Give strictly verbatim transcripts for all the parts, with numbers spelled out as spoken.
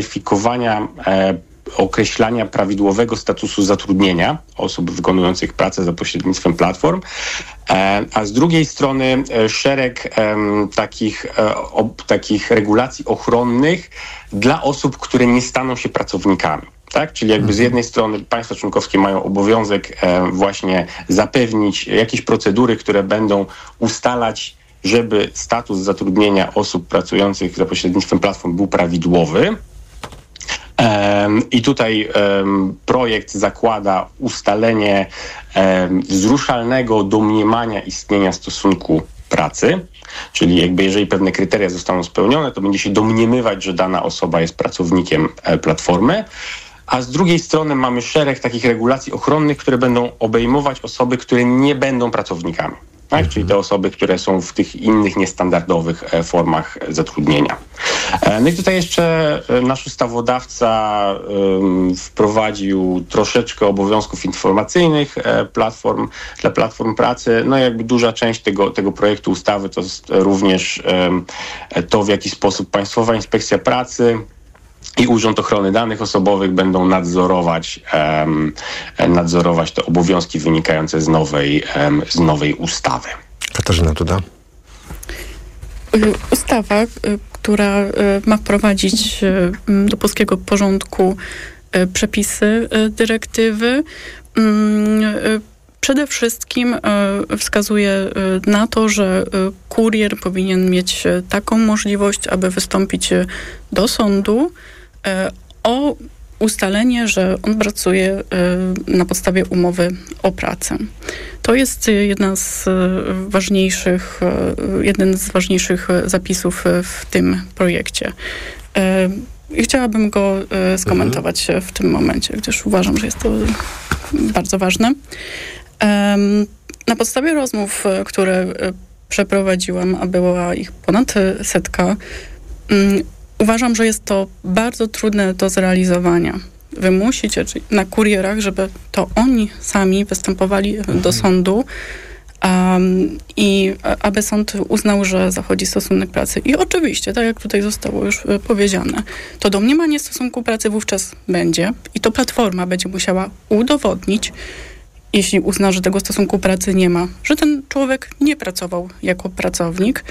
weryfikowania e, określania prawidłowego statusu zatrudnienia osób wykonujących pracę za pośrednictwem platform, a z drugiej strony szereg takich, takich regulacji ochronnych dla osób, które nie staną się pracownikami. Tak? Czyli jakby z jednej strony państwa członkowskie mają obowiązek właśnie zapewnić jakieś procedury, które będą ustalać, żeby status zatrudnienia osób pracujących za pośrednictwem platform był prawidłowy. I tutaj um, projekt zakłada ustalenie um, wzruszalnego domniemania istnienia stosunku pracy, czyli jakby jeżeli pewne kryteria zostaną spełnione, to będzie się domniemywać, że dana osoba jest pracownikiem e, platformy, a z drugiej strony mamy szereg takich regulacji ochronnych, które będą obejmować osoby, które nie będą pracownikami. Tak? Czyli te osoby, które są w tych innych niestandardowych formach zatrudnienia. No i tutaj jeszcze nasz ustawodawca um, wprowadził troszeczkę obowiązków informacyjnych platform, dla platform pracy. No i jakby duża część tego, tego projektu ustawy to jest również um, to, w jaki sposób Państwowa Inspekcja Pracy i Urząd Ochrony Danych Osobowych będą nadzorować, um, nadzorować te obowiązki wynikające z nowej, um, z nowej ustawy. Katarzyna Duda. Ustawa, która ma wprowadzić do polskiego porządku przepisy dyrektywy, przede wszystkim wskazuje na to, że kurier powinien mieć taką możliwość, aby wystąpić do sądu o ustalenie, że on pracuje na podstawie umowy o pracę. To jest jedna z ważniejszych, jeden z ważniejszych zapisów w tym projekcie. I chciałabym go skomentować mhm. w tym momencie, gdyż uważam, że jest to bardzo ważne. Na podstawie rozmów, które przeprowadziłam, a była ich ponad setka, uważam, że jest to bardzo trudne do zrealizowania. Wymusić na kurierach, żeby to oni sami występowali mhm. do sądu um, i aby sąd uznał, że zachodzi stosunek pracy. I oczywiście, tak jak tutaj zostało już powiedziane, to domniemanie stosunku pracy wówczas będzie i to platforma będzie musiała udowodnić, jeśli uzna, że tego stosunku pracy nie ma, że ten człowiek nie pracował jako pracownik.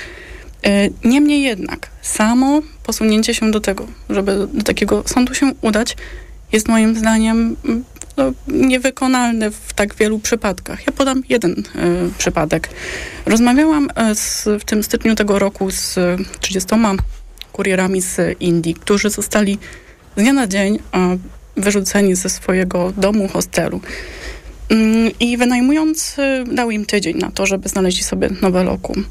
Niemniej jednak samo posunięcie się do tego, żeby do takiego sądu się udać, jest moim zdaniem no, niewykonalne w tak wielu przypadkach. Ja podam jeden y, przypadek. Rozmawiałam z, w tym styczniu tego roku z trzydziestoma kurierami z Indii, którzy zostali z dnia na dzień y, wyrzuceni ze swojego domu, hostelu. Y, I wynajmujący dał im tydzień na to, żeby znaleźli sobie nowe lokum.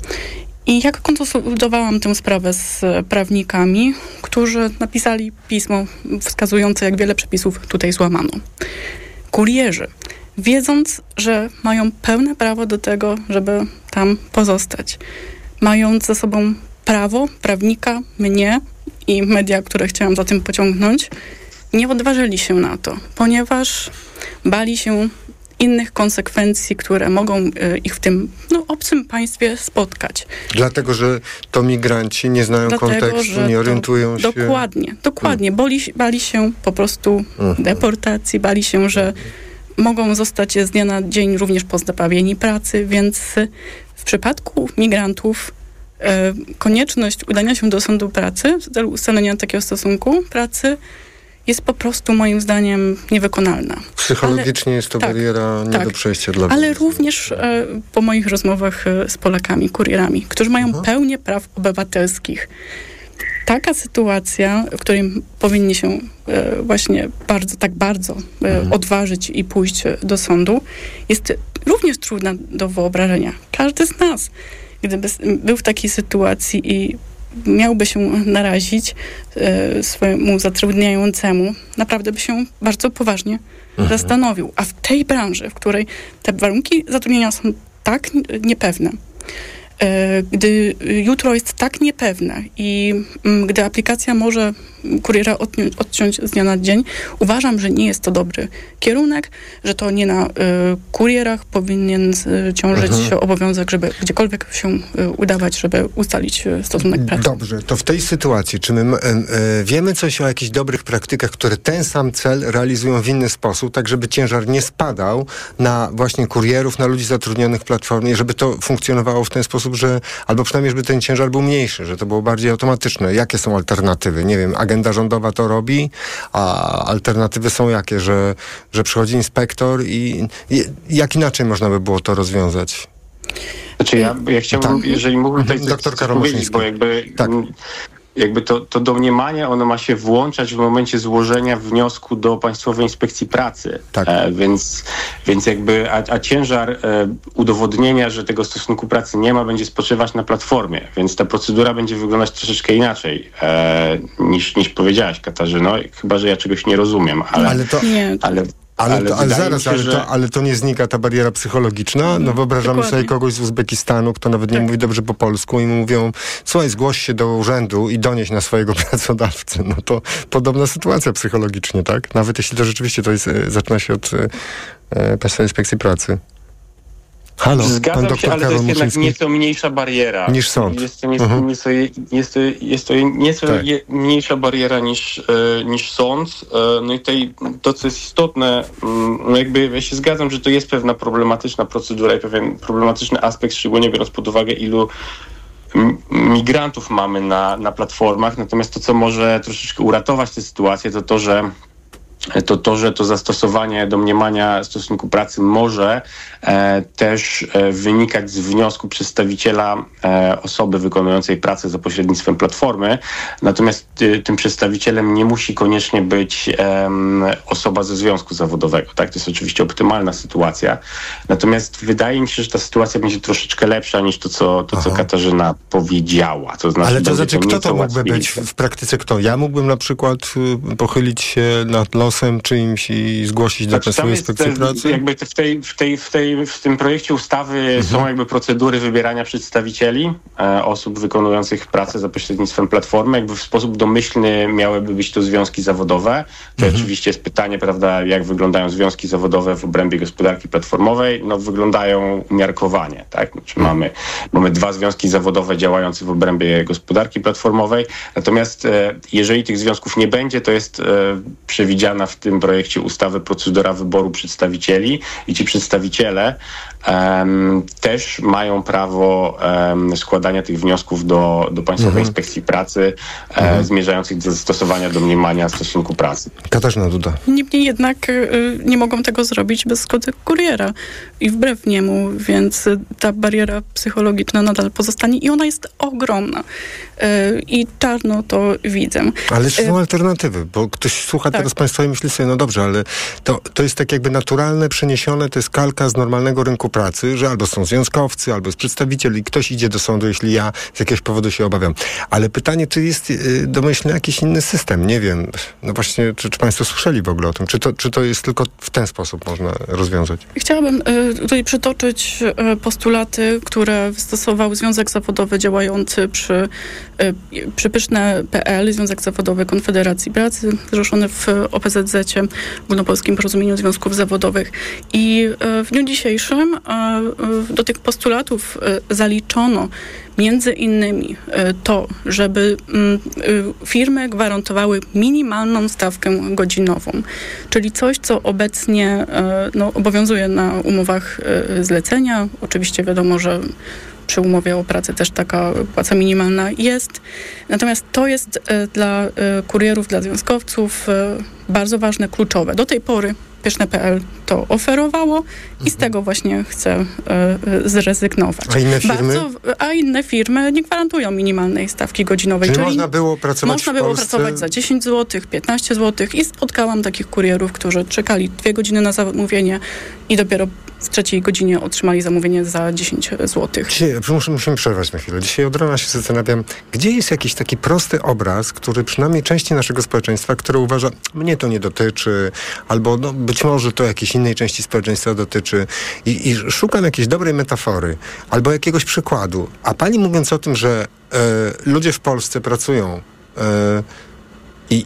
I jak konsultowałam tę sprawę z prawnikami, którzy napisali pismo wskazujące, jak wiele przepisów tutaj złamano. Kurierzy, wiedząc, że mają pełne prawo do tego, żeby tam pozostać, mając za sobą prawo, prawnika, mnie i media, które chciałam za tym pociągnąć, nie odważyli się na to, ponieważ bali się innych konsekwencji, które mogą y, ich w tym no, obcym państwie spotkać. Dlatego, że to migranci nie znają Dlatego, kontekstu, nie orientują to, się. Dokładnie, dokładnie. Bali, bali się po prostu uh-huh. deportacji, bali się, że mogą zostać z dnia na dzień również pozbawieni pracy, więc w przypadku migrantów y, konieczność udania się do sądu pracy w celu ustalenia takiego stosunku pracy jest po prostu moim zdaniem niewykonalna. Psychologicznie ale, jest to tak, bariera nie tak, do przejścia dla Ale biznesu. również e, po moich rozmowach e, z Polakami, kurierami, którzy mają Aha. pełnię praw obywatelskich. Taka sytuacja, w której powinni się e, właśnie bardzo, tak bardzo e, mhm. odważyć i pójść do sądu, jest również trudna do wyobrażenia. Każdy z nas, gdyby był w takiej sytuacji i miałby się narazić e, swojemu zatrudniającemu, naprawdę by się bardzo poważnie mhm. zastanowił. A w tej branży, w której te warunki zatrudnienia są tak niepewne, e, gdy jutro jest tak niepewne i m, gdy aplikacja może kuriera odciąć z dnia na dzień. Uważam, że nie jest to dobry kierunek, że to nie na y, kurierach powinien y, ciążyć mhm. obowiązek, żeby gdziekolwiek się y, udawać, żeby ustalić y, stosunek pracy. Dobrze, to w tej sytuacji, czy my y, y, wiemy coś o jakichś dobrych praktykach, które ten sam cel realizują w inny sposób, tak żeby ciężar nie spadał na właśnie kurierów, na ludzi zatrudnionych w platformie, żeby to funkcjonowało w ten sposób, że albo przynajmniej, żeby ten ciężar był mniejszy, że to było bardziej automatyczne. Jakie są alternatywy? Nie wiem, agenda rządowa to robi, a alternatywy są jakie, że, że przychodzi inspektor i, i jak inaczej można by było to rozwiązać? Znaczy ja, ja chciałbym, tak. jeżeli mógłbym tutaj Doktor coś powiedzieć, bo jakby... Tak. Jakby to, to domniemanie, ono ma się włączać w momencie złożenia wniosku do Państwowej Inspekcji Pracy. Tak. E, więc, więc jakby, a, a ciężar e, udowodnienia, że tego stosunku pracy nie ma, będzie spoczywać na platformie. Więc ta procedura będzie wyglądać troszeczkę inaczej e, niż, niż powiedziałaś, Katarzyno. Chyba, że ja czegoś nie rozumiem, ale... ale to... Nie. Ale, Ale, ale, to, ale zaraz, się, ale, że... to, ale to nie znika ta bariera psychologiczna. No wyobrażamy Dokładnie. sobie kogoś z Uzbekistanu, kto nawet nie tak. mówi dobrze po polsku i mu mówią, słuchaj, zgłoś się do urzędu i donieś na swojego pracodawcę. No to podobna sytuacja psychologicznie, tak? Nawet jeśli to rzeczywiście to jest, zaczyna się od e, Państwowej Inspekcji Pracy. Halo, Zgadzam pan się, ale to jest jednak nieco mniejsza bariera. Niż sąd. Jest to nieco, uh-huh. nieco, jest to, jest to nieco tak. je, mniejsza bariera niż, e, niż sąd. E, no i tej, to, co jest istotne, no jakby ja się zgadzam, że to jest pewna problematyczna procedura i pewien problematyczny aspekt, szczególnie biorąc pod uwagę, ilu migrantów mamy na, na platformach. Natomiast to, co może troszeczkę uratować tę sytuację, to to, że to to, że to zastosowanie domniemania stosunku pracy może e, też e, wynikać z wniosku przedstawiciela e, osoby wykonującej pracę za pośrednictwem platformy. Natomiast y, tym przedstawicielem nie musi koniecznie być e, osoba ze związku zawodowego. Tak? To jest oczywiście optymalna sytuacja. Natomiast wydaje mi się, że ta sytuacja będzie troszeczkę lepsza niż to, co, to, co Katarzyna powiedziała. To znaczy, ale to znaczy, kto to mógłby łatwiej. być w praktyce? Kto? Ja mógłbym na przykład y, pochylić się nad losem czyimś i zgłosić do Państwowej Inspekcji Pracy? Jakby w, tej, w, tej, w, tej, w tym projekcie ustawy mhm. są jakby procedury wybierania przedstawicieli e, osób wykonujących pracę za pośrednictwem platformy. Jakby w sposób domyślny miałyby być to związki zawodowe. To mhm. oczywiście jest pytanie, prawda, jak wyglądają związki zawodowe w obrębie gospodarki platformowej. No wyglądają umiarkowanie, tak? Znaczy, mhm. mamy, mamy dwa związki zawodowe działające w obrębie gospodarki platformowej. Natomiast e, jeżeli tych związków nie będzie, to jest e, przewidziana w tym projekcie ustawy procedura wyboru przedstawicieli i ci przedstawiciele um, też mają prawo um, składania tych wniosków do, do Państwowej mhm. Inspekcji Pracy mhm. e, zmierzających do zastosowania domniemania stosunku pracy. Katarzyna Duda. Niemniej jednak y, nie mogą tego zrobić bez zgody kuriera i wbrew niemu, więc ta bariera psychologiczna nadal pozostanie i ona jest ogromna. Y, I czarno to widzę. Ale są y- alternatywy, bo ktoś słucha tak. teraz Państwa i myśli sobie, no dobrze, ale to, to jest tak jakby naturalne, przeniesione, to jest kalka z normalnego rynku pracy, że albo są związkowcy, albo jest przedstawiciel i ktoś idzie do sądu, jeśli ja z jakiegoś powodu się obawiam. Ale pytanie, czy jest y, domyślny jakiś inny system? Nie wiem. No właśnie, czy, czy Państwo słyszeli w ogóle o tym? Czy to, czy to jest tylko w ten sposób można rozwiązać? Chciałabym y, tutaj przytoczyć y, postulaty, które wystosował Związek Zawodowy działający przy, y, przy pyszne kropka pe el, Związek Zawodowy Konfederacji Pracy, zrzeszony w O P Z Z-cie, Ogólnopolskim Porozumieniu Związków Zawodowych. I y, w dniu dzisiejszym y, y, do tych postulatów y, zaliczono między innymi to, żeby firmy gwarantowały minimalną stawkę godzinową, czyli coś, co obecnie no, obowiązuje na umowach zlecenia. Oczywiście wiadomo, że przy umowie o pracę też taka płaca minimalna jest. Natomiast to jest dla kurierów, dla związkowców bardzo ważne, kluczowe. Do tej pory pyszne kropka pe el to oferowało i z tego właśnie chce y, zrezygnować. A inne firmy? Bardzo, a inne firmy nie gwarantują minimalnej stawki godzinowej. Czyli, czyli można było pracować Można w było Polsce? pracować za dziesięć złotych, piętnaście złotych i spotkałam takich kurierów, którzy czekali dwie godziny na zamówienie i dopiero w trzeciej godzinie otrzymali zamówienie za dziesięć złotych. Dzisiaj, muszę, musimy przerwać na chwilę. Dzisiaj od rana się zastanawiam, gdzie jest jakiś taki prosty obraz, który przynajmniej części naszego społeczeństwa, które uważa, mnie to nie dotyczy, albo no, być może to jakiejś innej części społeczeństwa dotyczy i, i szukam jakiejś dobrej metafory albo jakiegoś przykładu. A pani mówiąc o tym, że e, ludzie w Polsce pracują e, i,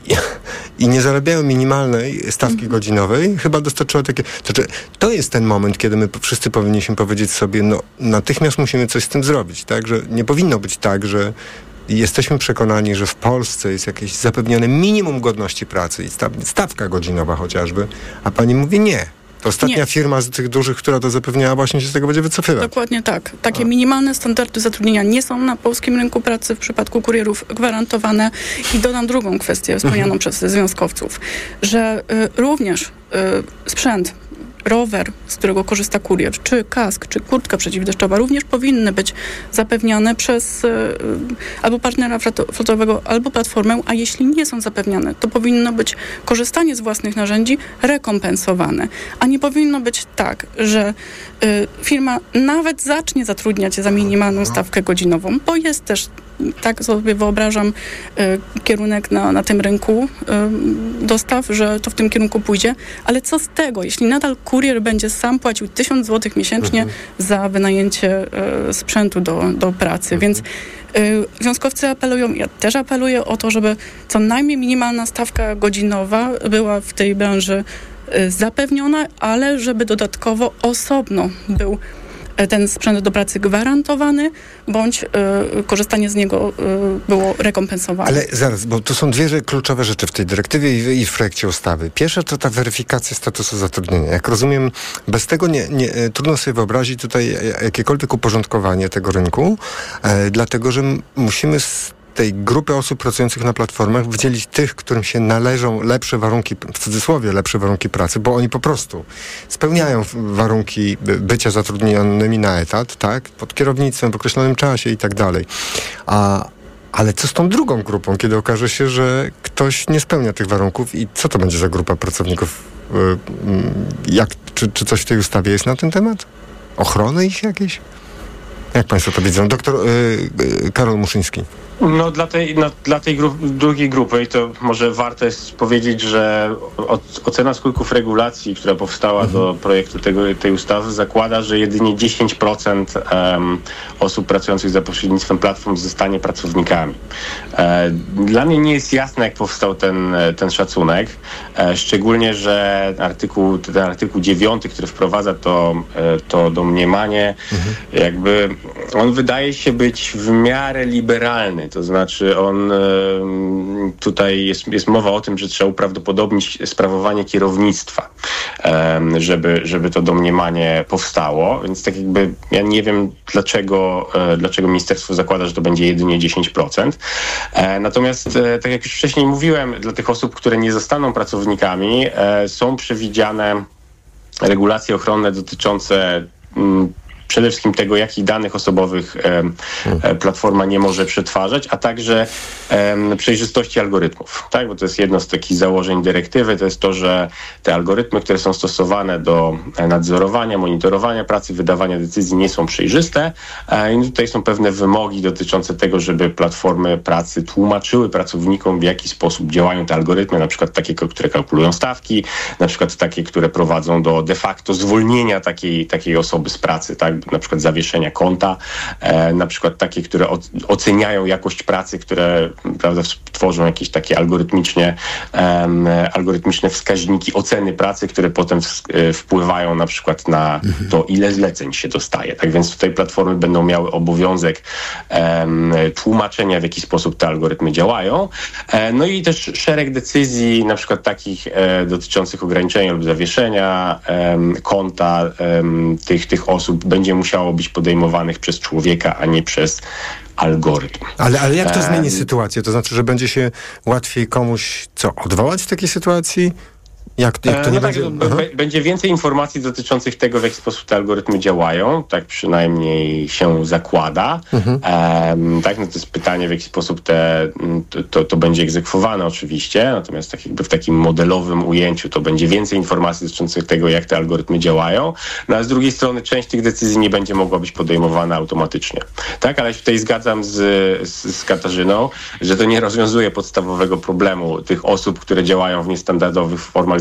i nie zarabiają minimalnej stawki mhm. godzinowej, chyba dostarczyła takie... To, to jest ten moment, kiedy my wszyscy powinniśmy powiedzieć sobie, no natychmiast musimy coś z tym zrobić, tak? Że nie powinno być tak, że jesteśmy przekonani, że w Polsce jest jakieś zapewnione minimum godności pracy i stawka godzinowa chociażby, a pani mówi nie. To ostatnia nie. firma z tych dużych, która to zapewniała, właśnie się z tego będzie wycofywać. Dokładnie tak. Takie a. minimalne standardy zatrudnienia nie są na polskim rynku pracy w przypadku kurierów gwarantowane. I dodam drugą kwestię wspomnianą mhm. przez związkowców, że y, również y, sprzęt, rower, z którego korzysta kurier, czy kask, czy kurtka przeciwdeszczowa również powinny być zapewniane przez y, albo partnera flotowego, albo platformę, a jeśli nie są zapewniane, to powinno być korzystanie z własnych narzędzi rekompensowane. A nie powinno być tak, że y, firma nawet zacznie zatrudniać za minimalną stawkę godzinową, bo jest też, tak sobie wyobrażam, y, kierunek na, na tym rynku y, dostaw, że to w tym kierunku pójdzie, ale co z tego, jeśli nadal kurier będzie sam płacił tysiąc złotych miesięcznie mhm. za wynajęcie y, sprzętu do, do pracy, mhm. więc y, związkowcy apelują, ja też apeluję o to, żeby co najmniej minimalna stawka godzinowa była w tej branży y, zapewniona, ale żeby dodatkowo osobno był ten sprzęt do pracy gwarantowany, bądź y, korzystanie z niego y, było rekompensowane. Ale zaraz, bo tu są dwie kluczowe rzeczy w tej dyrektywie i, i w projekcie ustawy. Pierwsza to ta weryfikacja statusu zatrudnienia. Jak rozumiem, bez tego nie, nie, trudno sobie wyobrazić tutaj jakiekolwiek uporządkowanie tego rynku, e, dlatego że musimy z tej grupy osób pracujących na platformach wydzielić tych, którym się należą lepsze warunki, w cudzysłowie lepsze warunki pracy, bo oni po prostu spełniają warunki bycia zatrudnionymi na etat, tak, pod kierownictwem w określonym czasie i tak dalej. A ale co z tą drugą grupą, kiedy okaże się, że ktoś nie spełnia tych warunków i co to będzie za grupa pracowników? Jak, czy, czy coś w tej ustawie jest na ten temat? Ochrony ich jakieś? Jak państwo to widzą? Doktor yy, Karol Muszyński. No dla tej, no, dla tej grup, drugiej grupy, i to może warto jest powiedzieć, że ocena skutków regulacji, która powstała mhm. do projektu tego, tej ustawy, zakłada, że jedynie dziesięć procent um, osób pracujących za pośrednictwem platform zostanie pracownikami. E, dla mnie nie jest jasne, jak powstał ten, ten szacunek, e, szczególnie, że artykuł, ten artykuł dziewiąty, który wprowadza to, to domniemanie, mhm. jakby on wydaje się być w miarę liberalny. To znaczy on tutaj jest, jest mowa o tym, że trzeba uprawdopodobnić sprawowanie kierownictwa, żeby, żeby to domniemanie powstało. Więc tak jakby ja nie wiem, dlaczego, dlaczego ministerstwo zakłada, że to będzie jedynie dziesięć procent. Natomiast, tak jak już wcześniej mówiłem, dla tych osób, które nie zostaną pracownikami, są przewidziane regulacje ochronne dotyczące przede wszystkim tego, jakich danych osobowych e, e, platforma nie może przetwarzać, a także e, przejrzystości algorytmów. Tak? Bo to jest jedno z takich założeń dyrektywy, to jest to, że te algorytmy, które są stosowane do nadzorowania, monitorowania pracy, wydawania decyzji, nie są przejrzyste. E, I tutaj są pewne wymogi dotyczące tego, żeby platformy pracy tłumaczyły pracownikom, w jaki sposób działają te algorytmy, na przykład takie, które kalkulują stawki, na przykład takie, które prowadzą do de facto zwolnienia takiej, takiej osoby z pracy, tak? Na przykład zawieszenia konta, e, na przykład takie, które o, oceniają jakość pracy, które, prawda, tworzą jakieś takie algorytmicznie, e, algorytmiczne wskaźniki oceny pracy, które potem w, e, wpływają na przykład na mhm. to, ile zleceń się dostaje. Tak więc tutaj platformy będą miały obowiązek e, tłumaczenia, w jaki sposób te algorytmy działają. E, no i też szereg decyzji, na przykład takich e, dotyczących ograniczenia lub zawieszenia e, konta e, tych, tych osób będzie musiało być podejmowanych przez człowieka, a nie przez algorytm. Ale, ale jak to zmieni sytuację? To znaczy, że będzie się łatwiej komuś co, odwołać w takiej sytuacji? Jak, jak to nie no będzie? Tak, b- będzie więcej informacji dotyczących tego, w jaki sposób te algorytmy działają. Tak przynajmniej się zakłada. Mhm. Um, tak, no to jest pytanie, w jaki sposób te, to, to, to będzie egzekwowane oczywiście. Natomiast tak jakby w takim modelowym ujęciu to będzie więcej informacji dotyczących tego, jak te algorytmy działają. No a z drugiej strony część tych decyzji nie będzie mogła być podejmowana automatycznie. Tak, ale się tutaj zgadzam z, z, z Katarzyną, że to nie rozwiązuje podstawowego problemu tych osób, które działają w niestandardowych formach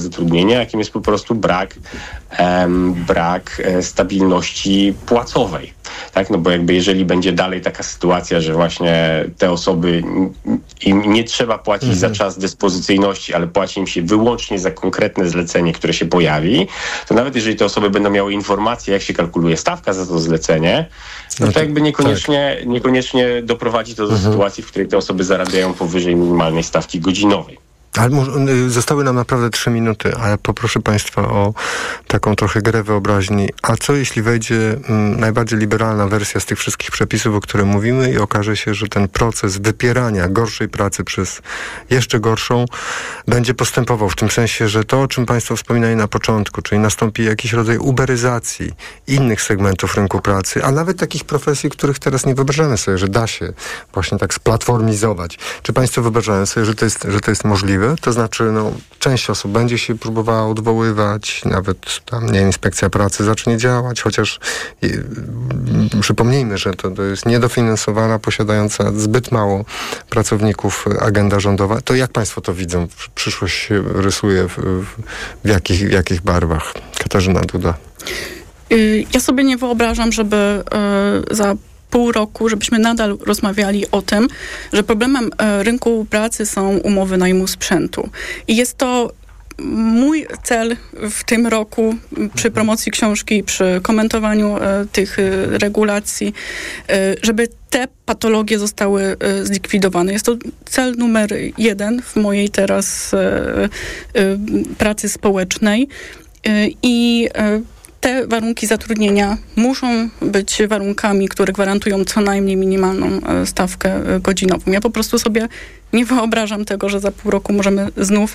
zatrudnienia, jakim jest po prostu brak, em, brak e, stabilności płacowej. Tak? No bo jakby jeżeli będzie dalej taka sytuacja, że właśnie te osoby, im nie trzeba płacić mhm. za czas dyspozycyjności, ale płaci im się wyłącznie za konkretne zlecenie, które się pojawi, to nawet jeżeli te osoby będą miały informacje, jak się kalkuluje stawka za to zlecenie, no to jakby niekoniecznie, tak. niekoniecznie doprowadzi to do mhm. sytuacji, w której te osoby zarabiają powyżej minimalnej stawki godzinowej. Ale zostały nam naprawdę trzy minuty, ale poproszę Państwa o taką trochę grę wyobraźni. A co jeśli wejdzie m, najbardziej liberalna wersja z tych wszystkich przepisów, o których mówimy i okaże się, że ten proces wypierania gorszej pracy przez jeszcze gorszą będzie postępował w tym sensie, że to, o czym Państwo wspominali na początku, czyli nastąpi jakiś rodzaj uberyzacji innych segmentów rynku pracy, a nawet takich profesji, których teraz nie wyobrażamy sobie, że da się właśnie tak splatformizować. Czy Państwo wyobrażają sobie, że to jest, że to jest możliwe? To znaczy, no, część osób będzie się próbowała odwoływać, nawet tam, nie, inspekcja pracy zacznie działać, chociaż i, y, przypomnijmy, że to, to jest niedofinansowana, posiadająca zbyt mało pracowników agenda rządowa. To jak Państwo to widzą? Przyszłość się rysuje w, w, w, jakich, w jakich barwach? Katarzyna Duda. Ja sobie nie wyobrażam, żeby y, za pół roku, żebyśmy nadal rozmawiali o tym, że problemem e, rynku pracy są umowy najmu sprzętu. I jest to mój cel w tym roku przy promocji książki, przy komentowaniu e, tych e, regulacji, e, żeby te patologie zostały e, zlikwidowane. Jest to cel numer jeden w mojej teraz e, e, pracy społecznej e, i e, te warunki zatrudnienia muszą być warunkami, które gwarantują co najmniej minimalną stawkę godzinową. Ja po prostu sobie nie wyobrażam tego, że za pół roku możemy znów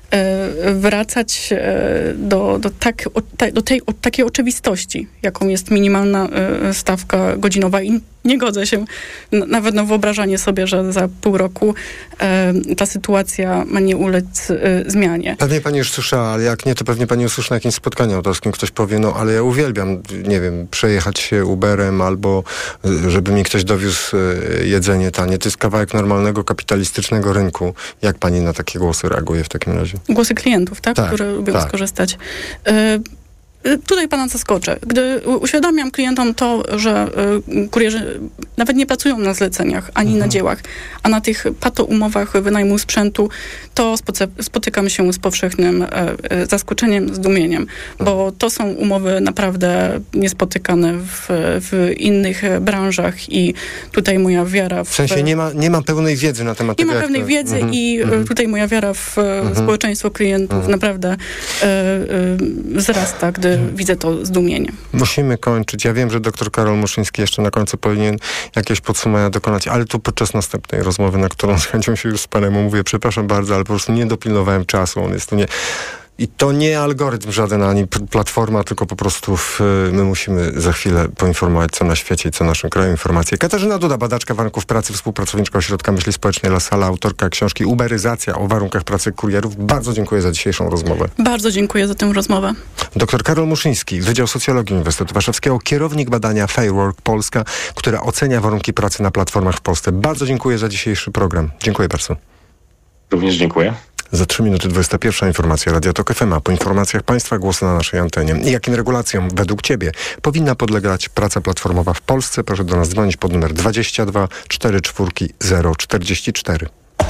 wracać do, do, tak, do tej o, takiej oczywistości, jaką jest minimalna stawka godzinowa. I nie godzę się nawet na wyobrażanie sobie, że za pół roku e, ta sytuacja ma nie ulec e, zmianie. Pewnie pani już słyszała, ale jak nie, to pewnie pani usłyszy na jakimś spotkaniu autorskim. Ktoś powie, no ale ja uwielbiam, nie wiem, przejechać się Uberem albo żeby mi ktoś dowiózł jedzenie tanie. To jest kawałek normalnego, kapitalistycznego rynku. Jak pani na takie głosy reaguje w takim razie? Głosy klientów, tak? tak które lubią tak. skorzystać. E, Tutaj pana zaskoczę. Gdy uświadamiam klientom to, że y, kurierzy nawet nie pracują na zleceniach, ani mhm. na dziełach, a na tych patoumowach wynajmu sprzętu, to spoce- spotykam się z powszechnym y, y, zaskoczeniem, zdumieniem, bo to są umowy naprawdę niespotykane w, w innych branżach i tutaj moja wiara w... W sensie nie ma, nie ma pełnej wiedzy na temat tego. Nie ma pełnej to... wiedzy mhm. i mhm. tutaj moja wiara w mhm. społeczeństwo klientów mhm. naprawdę y, y, wzrasta, gdy widzę to zdumienie. Musimy kończyć. Ja wiem, że doktor Karol Muszyński jeszcze na końcu powinien jakieś podsumowania dokonać, ale to podczas następnej rozmowy, na którą z chęcią się już z panem umówię. Przepraszam bardzo, ale po prostu nie dopilnowałem czasu. On jest tu nie... I to nie algorytm żaden, ani platforma, tylko po prostu w, my musimy za chwilę poinformować, co na świecie i co w naszym kraju. Informacje. Katarzyna Duda, badaczka warunków pracy, współpracowniczka Ośrodka Myśli Społecznej La Sala, autorka książki Uberyzacja o warunkach pracy kurierów. Bardzo dziękuję za dzisiejszą rozmowę. Bardzo dziękuję za tę rozmowę. Doktor Karol Muszyński, Wydział Socjologii Uniwersytetu Warszawskiego, kierownik badania Fairwork Polska, która ocenia warunki pracy na platformach w Polsce. Bardzo dziękuję za dzisiejszy program. Dziękuję bardzo. Również dziękuję. Za trzy minuty dwudziesta pierwsza informacja Radia Tok F M, a po informacjach państwa głos na naszej antenie. I jakim regulacjom według ciebie powinna podlegać praca platformowa w Polsce? Proszę do nas dzwonić pod numer dwadzieścia dwa czterdzieści cztery zero czterdzieści cztery.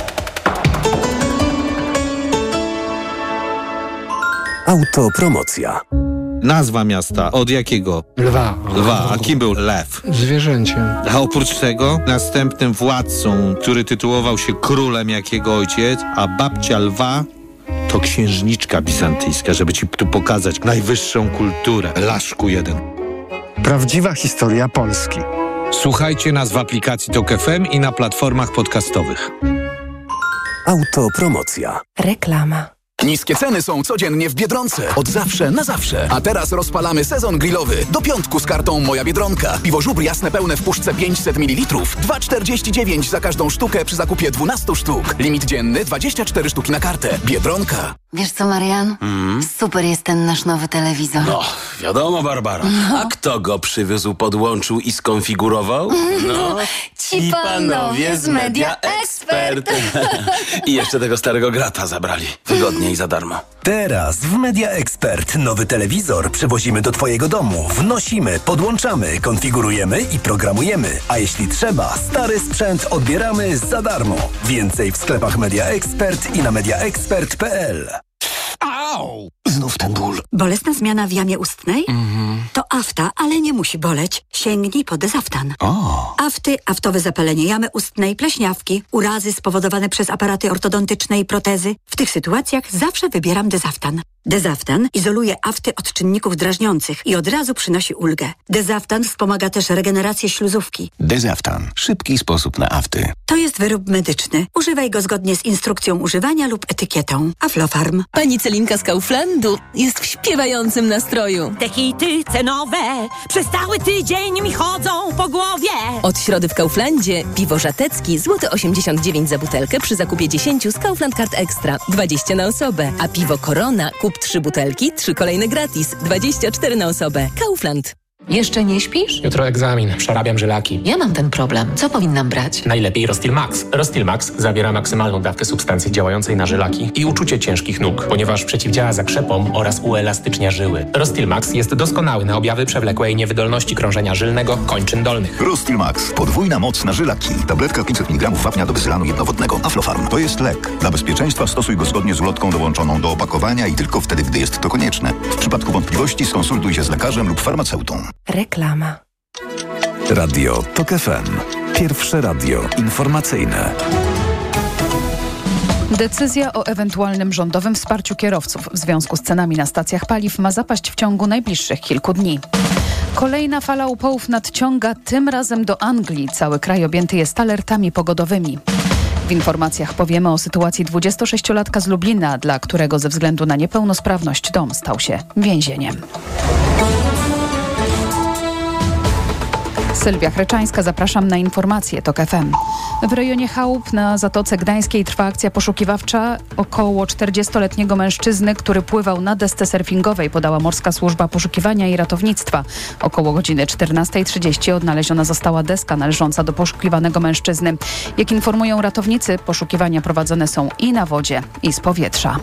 Autopromocja. Nazwa miasta. Od jakiego? Lwa. Lwa. A kim był lew? Zwierzęciem. A oprócz tego następnym władcą, który tytułował się królem jak jego ojciec, a babcia lwa to księżniczka bizantyjska, żeby ci tu pokazać najwyższą kulturę. Laszku jeden. Prawdziwa historia Polski. Słuchajcie nas w aplikacji Tok F M i na platformach podcastowych. Autopromocja. Reklama. Niskie ceny są codziennie w Biedronce. Od zawsze na zawsze. A teraz rozpalamy sezon grillowy. Do piątku z kartą Moja Biedronka. Piwo żubr jasne pełne w puszce pięćset mililitrów. dwa czterdzieści dziewięć za każdą sztukę przy zakupie dwunastu sztuk. Limit dzienny dwadzieścia cztery sztuki na kartę. Biedronka. Wiesz co, Marian? Mm. Super jest ten nasz nowy telewizor. No, wiadomo, Barbara. No. A kto go przywiózł, podłączył i skonfigurował? No, ci panowie z Media Expert. I jeszcze tego starego grata zabrali. Wygodnie i za darmo. Teraz w Media Expert nowy telewizor przywozimy do Twojego domu. Wnosimy, podłączamy, konfigurujemy i programujemy. A jeśli trzeba, stary sprzęt odbieramy za darmo. Więcej w sklepach Media Expert i na mediaexpert kropka p l. Au! Znów ten ból. Bolesna zmiana w jamie ustnej? Mhm. To afta, ale nie musi boleć. Sięgnij po Dezaftan. O. Afty, aftowe zapalenie jamy ustnej, pleśniawki, urazy spowodowane przez aparaty ortodontyczne i protezy. W tych sytuacjach zawsze wybieram Dezaftan. Dezaftan izoluje afty od czynników drażniących i od razu przynosi ulgę. Dezaftan wspomaga też regenerację śluzówki. Dezaftan. Szybki sposób na afty. To jest wyrób medyczny. Używaj go zgodnie z instrukcją używania lub etykietą. Aflofarm. Pani Celinka z Kauflandu jest w śpiewającym nastroju. Te hity cenowe przez cały tydzień mi chodzą po głowie. Od środy w Kauflandzie piwo żatecki złoty osiemdziesiąt dziewięć za butelkę przy zakupie dziesięciu z Kaufland Card Extra. dwadzieścia na osobę. A piwo Corona kup trzy butelki, trzy kolejne gratis. dwadzieścia cztery na osobę. Kaufland. Jeszcze nie śpisz? Jutro egzamin, przerabiam żylaki. Ja mam ten problem. Co powinnam brać? Najlepiej Rostil Max. Rostil Max zawiera maksymalną dawkę substancji działającej na żylaki i uczucie ciężkich nóg, ponieważ przeciwdziała zakrzepom oraz uelastycznia żyły. Rostil Max jest doskonały na objawy przewlekłej niewydolności krążenia żylnego kończyn dolnych. Rostil Max. Podwójna moc na żylaki. Tabletka pięćset miligramów wapnia do wyzylanu jednowodnego. Aflofarm. To jest lek. Dla bezpieczeństwa stosuj go zgodnie z ulotką dołączoną do opakowania i tylko wtedy, gdy jest to konieczne. W przypadku wątpliwości skonsultuj się z lekarzem lub farmaceutą. Reklama. Radio TOK F M. Pierwsze radio informacyjne. Decyzja o ewentualnym rządowym wsparciu kierowców w związku z cenami na stacjach paliw ma zapaść w ciągu najbliższych kilku dni. Kolejna fala upałów nadciąga, tym razem do Anglii. Cały kraj objęty jest alertami pogodowymi. W informacjach powiemy o sytuacji dwudziestosześciolatka z Lublina, dla którego ze względu na niepełnosprawność dom stał się więzieniem. Sylwia Chreczańska, zapraszam na informacje TOK F M. W rejonie Chałup na Zatoce Gdańskiej trwa akcja poszukiwawcza około czterdziestoletniego mężczyzny, który pływał na desce surfingowej, podała Morska Służba Poszukiwania i Ratownictwa. Około godziny czternasta trzydzieści odnaleziona została deska należąca do poszukiwanego mężczyzny. Jak informują ratownicy, poszukiwania prowadzone są i na wodzie, i z powietrza.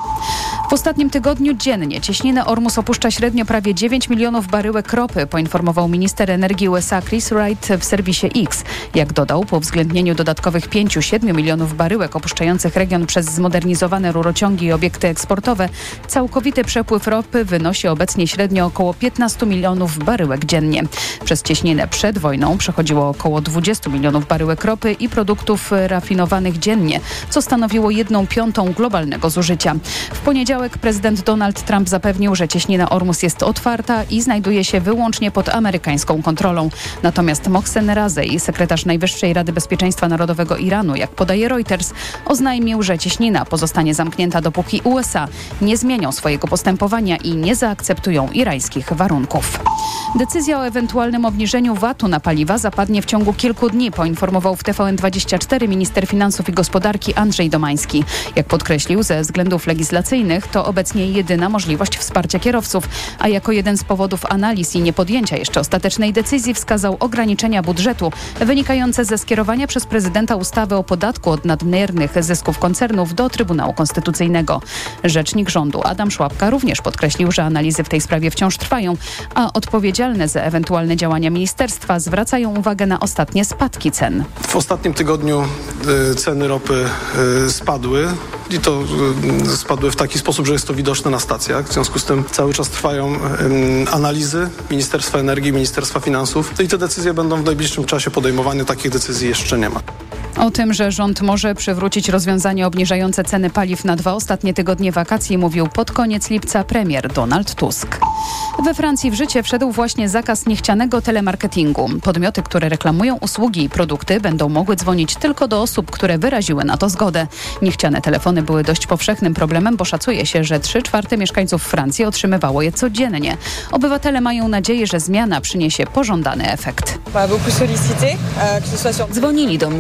W ostatnim tygodniu dziennie cieśninę Ormus opuszcza średnio prawie dziewięć milionów baryłek ropy, poinformował minister energii U S A Chris Wright w serwisie X. Jak dodał, po uwzględnieniu dodatkowych pięć do siedmiu milionów baryłek opuszczających region przez zmodernizowane rurociągi i obiekty eksportowe, całkowity przepływ ropy wynosi obecnie średnio około piętnaście milionów baryłek dziennie. Przez cieśninę przed wojną przechodziło około dwadzieścia milionów baryłek ropy i produktów rafinowanych dziennie, co stanowiło jedną piątą globalnego zużycia. W poniedziałek prezydent Donald Trump zapewnił, że cieśnina Ormus jest otwarta i znajduje się wyłącznie pod amerykańską kontrolą. Natomiast Mohsen Razej, sekretarz Najwyższej Rady Bezpieczeństwa Narodowego Iranu, jak podaje Reuters, oznajmił, że cieśnina pozostanie zamknięta, dopóki U S A nie zmienią swojego postępowania i nie zaakceptują irańskich warunków. Decyzja o ewentualnym obniżeniu vatu na paliwa zapadnie w ciągu kilku dni, poinformował w T V N dwadzieścia cztery minister finansów i gospodarki Andrzej Domański. Jak podkreślił, ze względów legislacyjnych to obecnie jedyna możliwość wsparcia kierowców, a jako jeden z powodów analiz i niepodjęcia jeszcze ostatecznej decyzji wskazał ograniczenia budżetu wynikające ze skierowania przez prezydenta ustawy o podatku od nadmiernych zysków koncernów do Trybunału Konstytucyjnego. Rzecznik rządu Adam Szłapka również podkreślił, że analizy w tej sprawie wciąż trwają, a odpowiedzialne za ewentualne działania ministerstwa zwracają uwagę na ostatnie spadki cen. W ostatnim tygodniu y, ceny ropy y, spadły i to y, spadły w taki sposób, że jest to widoczne na stacjach. W związku z tym cały czas trwają y, analizy Ministerstwa Energii, Ministerstwa Finansów i te decyzje będą w najbliższym czasie podejmowane. Takich decyzji jeszcze nie ma. O tym, że rząd może przywrócić rozwiązanie obniżające ceny paliw na dwa ostatnie tygodnie wakacji, mówił pod koniec lipca premier Donald Tusk. We Francji w życie wszedł właśnie zakaz niechcianego telemarketingu. Podmioty, które reklamują usługi i produkty, będą mogły dzwonić tylko do osób, które wyraziły na to zgodę. Niechciane telefony były dość powszechnym problemem, bo szacuje się, że trzy czwarte mieszkańców Francji otrzymywało je codziennie. Obywatele mają nadzieję, że zmiana przyniesie pożądany efekt. Dzwonili do mnie praktycznie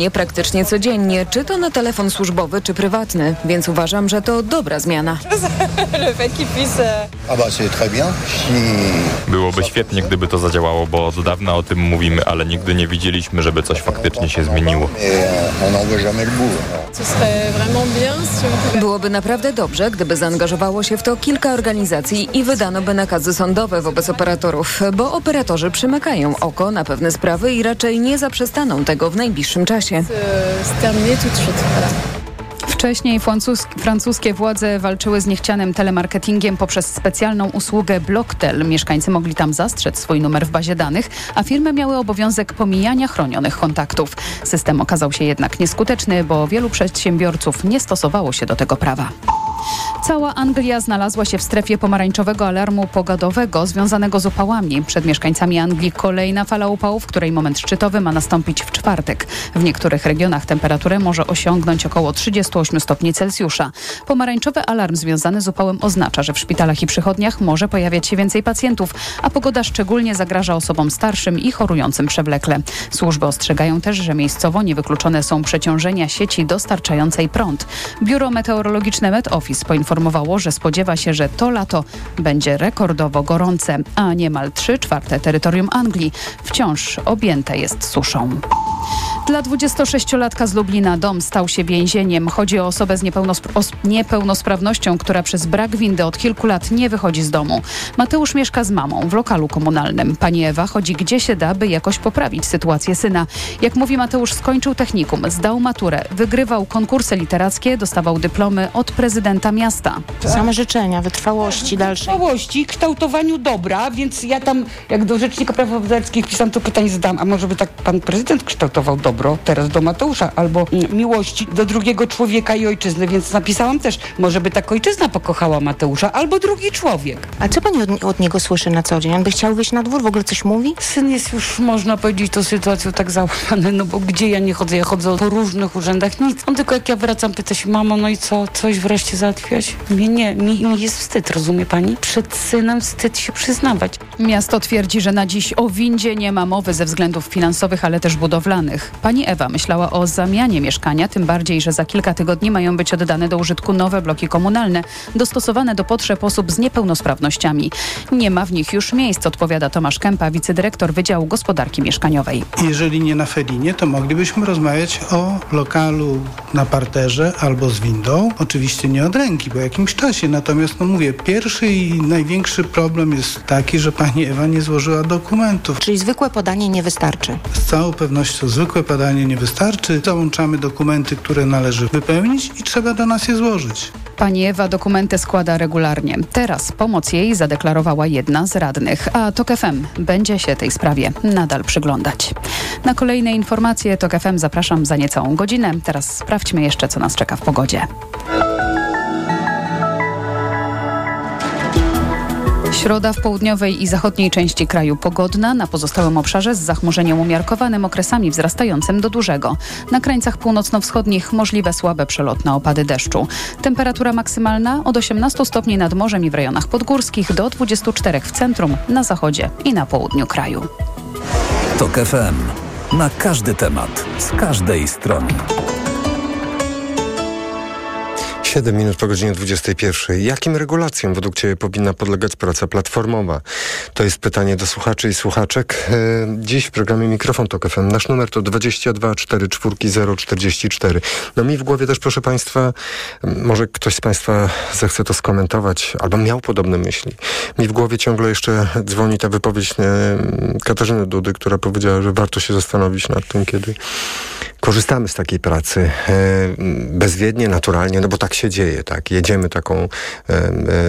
praktycznie codziennie, czy to na telefon służbowy, czy prywatny, więc uważam, że to dobra zmiana. Byłoby świetnie, gdyby to zadziałało, bo od dawna o tym mówimy, ale nigdy nie widzieliśmy, żeby coś faktycznie się zmieniło. Byłoby naprawdę dobrze, gdyby zaangażowało się w to kilka organizacji i wydano by nakazy sądowe wobec operatorów, bo operatorzy przymykają oko na pewne sprawy i raczej nie zaprzestaną tego w najbliższym czasie. Wcześniej francus- francuskie władze walczyły z niechcianym telemarketingiem poprzez specjalną usługę Blocktel. Mieszkańcy mogli tam zastrzec swój numer w bazie danych, a firmy miały obowiązek pomijania chronionych kontaktów. System okazał się jednak nieskuteczny, bo wielu przedsiębiorców nie stosowało się do tego prawa. Cała Anglia znalazła się w strefie pomarańczowego alarmu pogodowego związanego z upałami. Przed mieszkańcami Anglii kolejna fala upałów, której moment szczytowy ma nastąpić w czwartek. W niektórych regionach temperaturę może osiągnąć około trzydzieści osiem stopni Celsjusza. Pomarańczowy alarm związany z upałem oznacza, że w szpitalach i przychodniach może pojawiać się więcej pacjentów, a pogoda szczególnie zagraża osobom starszym i chorującym przewlekle. Służby ostrzegają też, że miejscowo niewykluczone są przeciążenia sieci dostarczającej prąd. Biuro Meteorologiczne Met Office poinformowało, że spodziewa się, że to lato będzie rekordowo gorące, a niemal trzy czwarte terytorium Anglii wciąż objęte jest suszą. Dla dwudziestosześciolatka z Lublina dom stał się więzieniem. Chodzi o osobę z niepełnospra- os- niepełnosprawnością, która przez brak windy od kilku lat nie wychodzi z domu. Mateusz mieszka z mamą w lokalu komunalnym. Pani Ewa chodzi gdzie się da, by jakoś poprawić sytuację syna. Jak mówi Mateusz, skończył technikum, zdał maturę, wygrywał konkursy literackie, dostawał dyplomy od prezydenta miasta. Same życzenia, wytrwałości dalszej. Wytrwałości, kształtowaniu dobra, więc ja tam, jak do Rzecznika Praw Obywatelskich pisam, to pytanie zadam, a może by tak pan prezydent kształtował dobro teraz do Mateusza, albo miłości do drugiego człowieka i ojczyzny, więc napisałam też, może by tak ojczyzna pokochała Mateusza, albo drugi człowiek. A co pani od, od niego słyszy na co dzień? On by chciał wyjść na dwór, w ogóle coś mówi? Syn jest już, można powiedzieć, tą sytuacją tak załamany, no bo gdzie ja nie chodzę? Ja chodzę po różnych urzędach, nic. On tylko jak ja wracam, pyta się, mamo, no i co? Coś wreszcie załatwiłaś? Mnie nie, mi, mi jest wstyd, rozumie pani? Przed synem wstyd się przyznawać. Miasto twierdzi, że na dziś o windzie nie ma mowy ze względów finansowych, ale też budowlanych. Pani Ewa myślała o zamianie mieszkania, tym bardziej, że za kilka tygodni mają być oddane do użytku nowe bloki komunalne, dostosowane do potrzeb osób z niepełnosprawnościami. Nie ma w nich już miejsc, odpowiada Tomasz Kępa, wicedyrektor Wydziału Gospodarki Mieszkaniowej. Jeżeli nie na Felinie, to moglibyśmy rozmawiać o lokalu na parterze albo z windą. Oczywiście nie od ręki, po jakimś czasie. Natomiast, no mówię, pierwszy i największy problem jest taki, że pani Ewa nie złożyła dokumentów. Czyli zwykłe podanie nie wystarczy? Z całą pewnością zwykłe podanie nie wystarczy. Załączamy dokumenty, które należy wypełnić i trzeba do nas je złożyć. Pani Ewa dokumenty składa regularnie. Teraz pomoc jej zadeklarowała jedna z radnych, a TOK F M będzie się tej sprawie nadal przyglądać. Na kolejne informacje TOK F M zapraszam za niecałą godzinę. Teraz sprawdźmy jeszcze, co nas czeka w pogodzie. Środa w południowej i zachodniej części kraju pogodna, na pozostałym obszarze z zachmurzeniem umiarkowanym, okresami wzrastającym do dużego. Na krańcach północno-wschodnich możliwe słabe przelotne opady deszczu. Temperatura maksymalna od osiemnastu stopni nad morzem i w rejonach podgórskich do dwudziestu czterech w centrum, na zachodzie i na południu kraju. TOK F M. Na każdy temat, z każdej strony. siedem minut po godzinie dwudziestej pierwszej. Jakim regulacjom według Ciebie powinna podlegać praca platformowa? To jest pytanie do słuchaczy i słuchaczek. Dziś w programie Mikrofon TOK F M. Nasz numer to dwadzieścia dwa czterdzieści cztery zero czterdzieści cztery. No mi w głowie też, proszę Państwa, może ktoś z Państwa zechce to skomentować, albo miał podobne myśli. Mi w głowie ciągle jeszcze dzwoni ta wypowiedź Katarzyny Dudy, która powiedziała, że warto się zastanowić nad tym, kiedy korzystamy z takiej pracy e, bezwiednie, naturalnie, no bo tak się dzieje, tak? Jedziemy taką, e, e,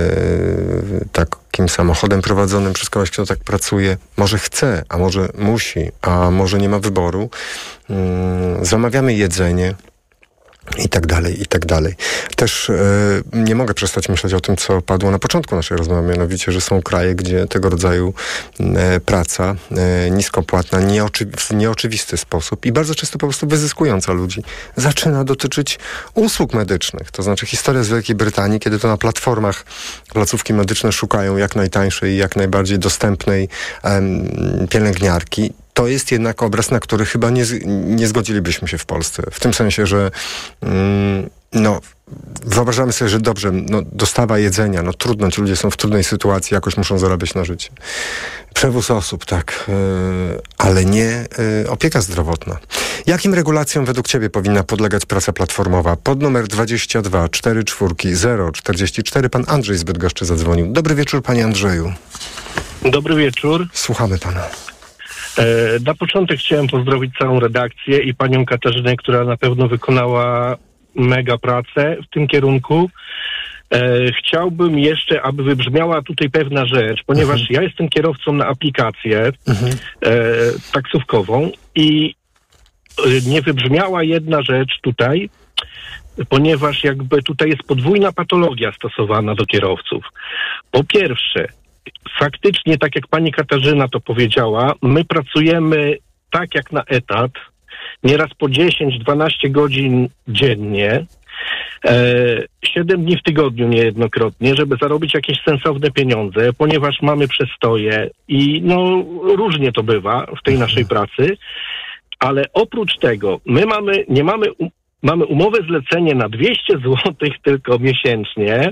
takim samochodem prowadzonym przez kogoś, kto tak pracuje. Może chce, a może musi, a może nie ma wyboru. Mm, zamawiamy jedzenie. I tak dalej, i tak dalej. Też e, nie mogę przestać myśleć o tym, co padło na początku naszej rozmowy, mianowicie, że są kraje, gdzie tego rodzaju e, praca e, niskopłatna, nieoczywi- w nieoczywisty sposób i bardzo często po prostu wyzyskująca ludzi, zaczyna dotyczyć usług medycznych. To znaczy historia z Wielkiej Brytanii, kiedy to na platformach placówki medyczne szukają jak najtańszej i jak najbardziej dostępnej em, pielęgniarki. to jest jednak obraz, na który chyba nie, nie zgodzilibyśmy się w Polsce. W tym sensie, że mm, no, wyobrażamy sobie, że dobrze, no, dostawa jedzenia, no trudno, ci ludzie są w trudnej sytuacji, jakoś muszą zarabiać na życie. Przewóz osób, tak, yy, ale nie yy, opieka zdrowotna. Jakim regulacjom według ciebie powinna podlegać praca platformowa? Pod numer dwadzieścia dwa czterdzieści cztery zero czterdzieści cztery pan Andrzej z Bydgoszczy zadzwonił. Dobry wieczór, panie Andrzeju. Dobry wieczór. Słuchamy pana. E, na początek chciałem pozdrowić całą redakcję i panią Katarzynę, która na pewno wykonała mega pracę w tym kierunku. E, chciałbym jeszcze, aby wybrzmiała tutaj pewna rzecz, ponieważ mhm. ja jestem kierowcą na aplikację mhm. e, taksówkową i e, nie wybrzmiała jedna rzecz tutaj, ponieważ jakby tutaj jest podwójna patologia stosowana do kierowców. Po pierwsze, faktycznie, tak jak pani Katarzyna to powiedziała, my pracujemy tak jak na etat, nieraz po dziesięć dwanaście godzin dziennie, e, siedem dni w tygodniu niejednokrotnie, żeby zarobić jakieś sensowne pieniądze, ponieważ mamy przestoje i no różnie to bywa w tej naszej pracy, ale oprócz tego my mamy, nie mamy, mamy umowę zlecenie na dwieście złotych tylko miesięcznie,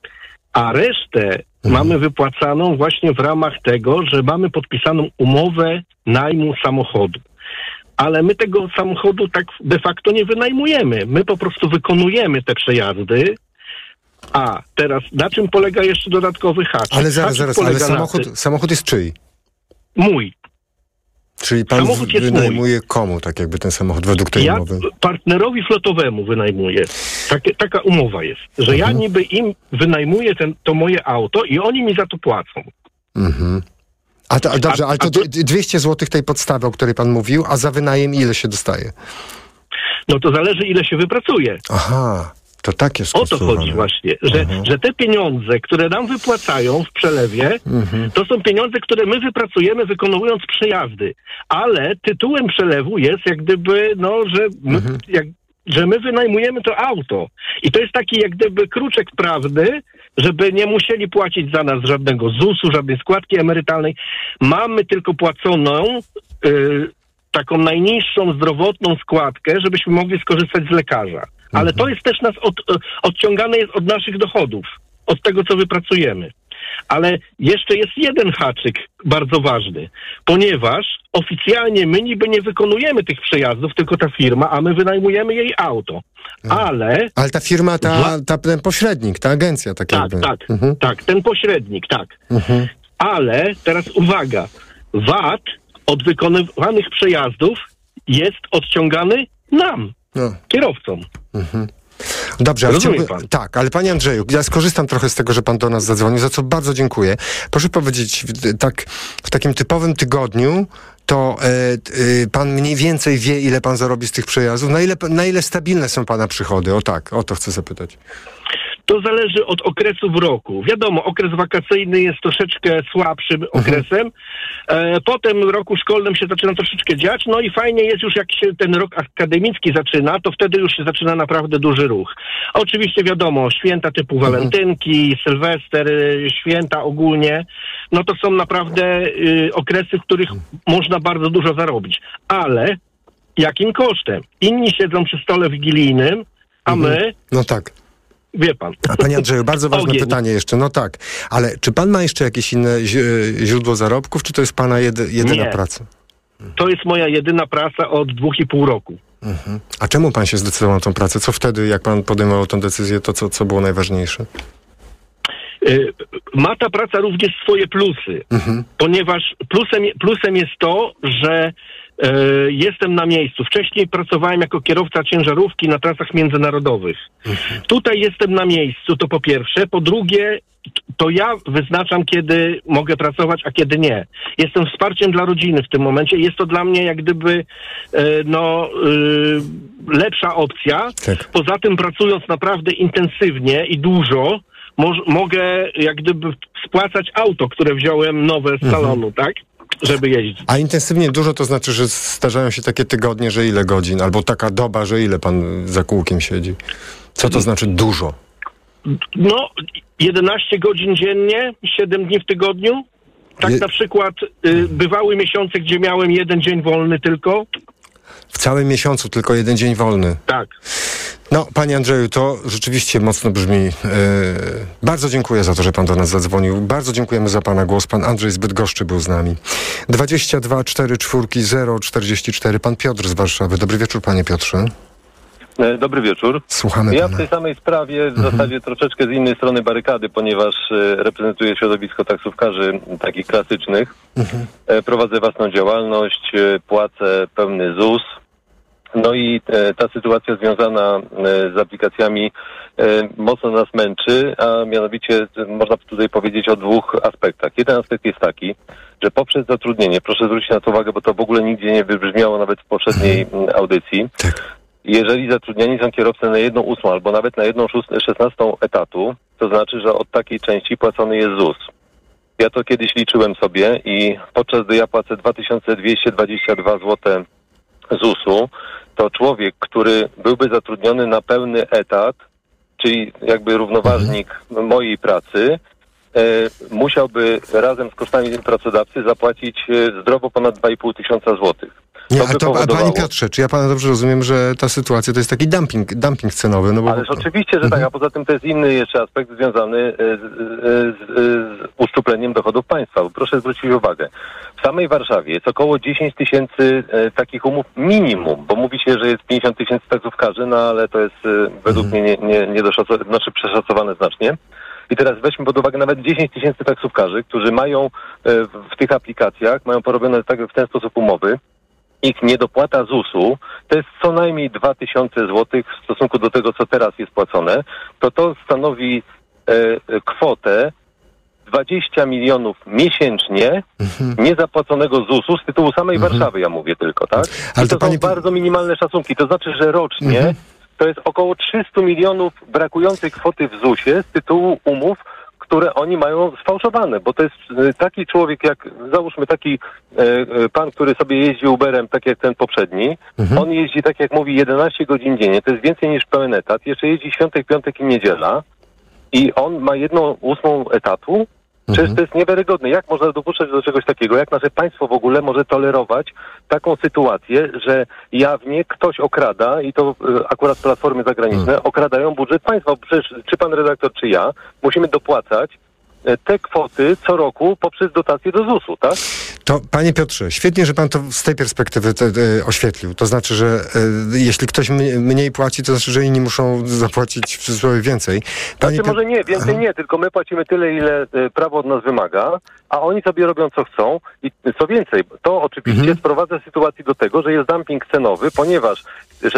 a resztę mhm. mamy wypłacaną właśnie w ramach tego, że mamy podpisaną umowę najmu samochodu. Ale my tego samochodu tak de facto nie wynajmujemy. My po prostu wykonujemy te przejazdy. A teraz na czym polega jeszcze dodatkowy haczyk? Ale zaraz, haczyk zaraz, ale samochód, ty... samochód jest czyj? Mój. Czyli pan samochód jest wynajmuje mój. Komu tak jakby ten samochód według tej ja umowy? Partnerowi flotowemu wynajmuję. Takie, taka umowa jest, że mhm. ja niby im wynajmuję ten, to moje auto i oni mi za to płacą. Mhm. A to, a dobrze, a, ale to, to dwieście złotych tej podstawy, o której pan mówił, a za wynajem ile się dostaje? No to zależy, ile się wypracuje. Aha, to tak jest o to chodzi właśnie, że, uh-huh. że te pieniądze, które nam wypłacają w przelewie, uh-huh. to są pieniądze, które my wypracujemy wykonując przejazdy. Ale tytułem przelewu jest jak gdyby, no, że my, uh-huh. jak, że my wynajmujemy to auto. I to jest taki jak gdyby kruczek prawny, żeby nie musieli płacić za nas żadnego zusu, żadnej składki emerytalnej. Mamy tylko płaconą y, taką najniższą zdrowotną składkę, żebyśmy mogli skorzystać z lekarza. Ale mhm. to jest też nas od, odciągane jest od naszych dochodów, od tego, co wypracujemy. Ale jeszcze jest jeden haczyk bardzo ważny, ponieważ oficjalnie my niby nie wykonujemy tych przejazdów, tylko ta firma, a my wynajmujemy jej auto. Ale... Ale ta firma, ta, ta, ten pośrednik, ta agencja, tak, tak jakby. Tak, mhm. tak, ten pośrednik, tak. Mhm. Ale teraz uwaga, V A T od wykonywanych przejazdów jest odciągany nam, no. kierowcom. Mhm. Dobrze, ale chciałby... tak, ale panie Andrzeju, ja skorzystam trochę z tego, że pan do nas zadzwonił, za co bardzo dziękuję. Proszę powiedzieć, tak w takim typowym tygodniu to e, e, pan mniej więcej wie, ile pan zarobi z tych przejazdów? Na ile, na ile stabilne są pana przychody? O tak, o to chcę zapytać. To zależy od okresu w roku. Wiadomo, okres wakacyjny jest troszeczkę słabszym mhm. okresem. E, potem w roku szkolnym się zaczyna troszeczkę dziać. No i fajnie jest już, jak się ten rok akademicki zaczyna, to wtedy już się zaczyna naprawdę duży ruch. Oczywiście wiadomo, święta typu mhm. walentynki, sylwester, święta ogólnie, no to są naprawdę y, okresy, w których można bardzo dużo zarobić. Ale jakim kosztem? Inni siedzą przy stole wigilijnym, a mhm. my... No tak. Wie pan. A panie Andrzeju, bardzo ważne Ogień. pytanie jeszcze. No tak, ale czy pan ma jeszcze jakieś inne źródło zarobków, czy to jest pana jedy, jedyna Nie. praca? To jest moja jedyna praca od dwóch i pół roku. Mhm. A czemu pan się zdecydował na tą pracę? Co wtedy, jak pan podejmował tę decyzję, to co, co było najważniejsze? Y, ma ta praca również swoje plusy, mhm. ponieważ plusem, plusem jest to, że y, jestem na miejscu. Wcześniej pracowałem jako kierowca ciężarówki na trasach międzynarodowych. Mhm. Tutaj jestem na miejscu, to po pierwsze. Po drugie, to ja wyznaczam, kiedy mogę pracować, a kiedy nie. Jestem wsparciem dla rodziny w tym momencie. Jest to dla mnie jak gdyby y, no, y, lepsza opcja. Tak. Poza tym, pracując naprawdę intensywnie i dużo, Mo- mogę jak gdyby spłacać auto, które wziąłem nowe z salonu, mhm. tak? Żeby jeździć. A intensywnie dużo to znaczy, że zdarzają się takie tygodnie, że ile godzin? Albo taka doba, że ile pan za kółkiem siedzi? Co to znaczy dużo? No, jedenaście godzin dziennie, siedem dni w tygodniu. Tak Je... na przykład y, bywały miesiące, gdzie miałem jeden dzień wolny tylko. W całym miesiącu tylko jeden dzień wolny. Tak. No, panie Andrzeju, to rzeczywiście mocno brzmi. Yy, bardzo dziękuję za to, że pan do nas zadzwonił. Bardzo dziękujemy za pana głos. Pan Andrzej z Bydgoszczy był z nami. dwadzieścia dwa cztery cztery zero czterdzieści cztery. Pan Piotr z Warszawy. Dobry wieczór, panie Piotrze. Dobry wieczór. Słuchamy Ja pana. w tej samej sprawie w mhm. zasadzie troszeczkę z innej strony barykady, ponieważ e, reprezentuję środowisko taksówkarzy takich klasycznych. Mhm. E, prowadzę własną działalność, e, płacę pełny Z U S. No i e, ta sytuacja związana e, z aplikacjami e, mocno nas męczy, a mianowicie e, można tutaj powiedzieć o dwóch aspektach. Jeden aspekt jest taki, że poprzez zatrudnienie, proszę zwrócić na to uwagę, bo to w ogóle nigdzie nie wybrzmiało nawet w poprzedniej mhm. audycji. Tak. Jeżeli zatrudniani są kierowcy na jedną ósmą albo nawet na jedną szesnastą etatu, to znaczy, że od takiej części płacony jest Z U S. Ja to kiedyś liczyłem sobie i podczas gdy ja płacę dwa tysiące dwieście dwadzieścia dwa złote Z U S u, to człowiek, który byłby zatrudniony na pełny etat, czyli jakby równoważnik mhm. mojej pracy, e, musiałby razem z kosztami pracodawcy zapłacić e, zdrowo ponad dwa i pół tysiąca złotych. Nie, to a, to, a panie Piotrze, czy ja pana dobrze rozumiem, że ta sytuacja to jest taki dumping, dumping cenowy? No bo... Ależ oczywiście, że mhm. tak, a poza tym to jest inny jeszcze aspekt związany z, z, z uszczupleniem dochodów państwa. Bo proszę zwrócić uwagę, w samej Warszawie jest około dziesięć tysięcy e, takich umów minimum, bo mówi się, że jest pięćdziesiąt tysięcy taksówkarzy, no ale to jest e, według mhm. mnie nie, nie, nie doszacowane, znaczy przeszacowane znacznie. I teraz weźmy pod uwagę nawet dziesięć tysięcy taksówkarzy, którzy mają e, w tych aplikacjach, mają porobione tak, w ten sposób umowy. Ich niedopłata Z U S u to jest co najmniej dwa tysiące złotych w stosunku do tego, co teraz jest płacone, to to stanowi e, kwotę dwadzieścia milionów miesięcznie mhm. niezapłaconego Z U S u z tytułu samej mhm. Warszawy, ja mówię tylko, tak? Ale I to, to pani... są bardzo minimalne szacunki, to znaczy, że rocznie mhm. to jest około trzysta milionów brakującej kwoty w Z U S ie z tytułu umów, które oni mają sfałszowane, bo to jest taki człowiek jak, załóżmy taki e, pan, który sobie jeździ Uberem, tak jak ten poprzedni, mhm. on jeździ, tak jak mówi, jedenaście godzin dziennie, to jest więcej niż pełen etat, jeszcze jeździ świątek, piątek i niedziela i on ma jedną ósmą etatu. Przecież to jest niewiarygodne. Jak można dopuszczać do czegoś takiego? Jak nasze państwo w ogóle może tolerować taką sytuację, że jawnie ktoś okrada, i to y, akurat platformy zagraniczne, hmm. okradają budżet państwa? Przecież czy pan redaktor, czy ja musimy dopłacać y, te kwoty co roku poprzez dotacje do Z U S u, tak? To, panie Piotrze, świetnie, że pan to z tej perspektywy te, te, oświetlił. To znaczy, że e, jeśli ktoś m- mniej płaci, to znaczy, że inni muszą zapłacić w cudzysłowie więcej. Panie znaczy, Pi- może nie, więcej Aha. nie, tylko my płacimy tyle, ile e, prawo od nas wymaga, a oni sobie robią, co chcą. I co więcej, to oczywiście mhm. sprowadza sytuację do tego, że jest dumping cenowy, ponieważ... Że...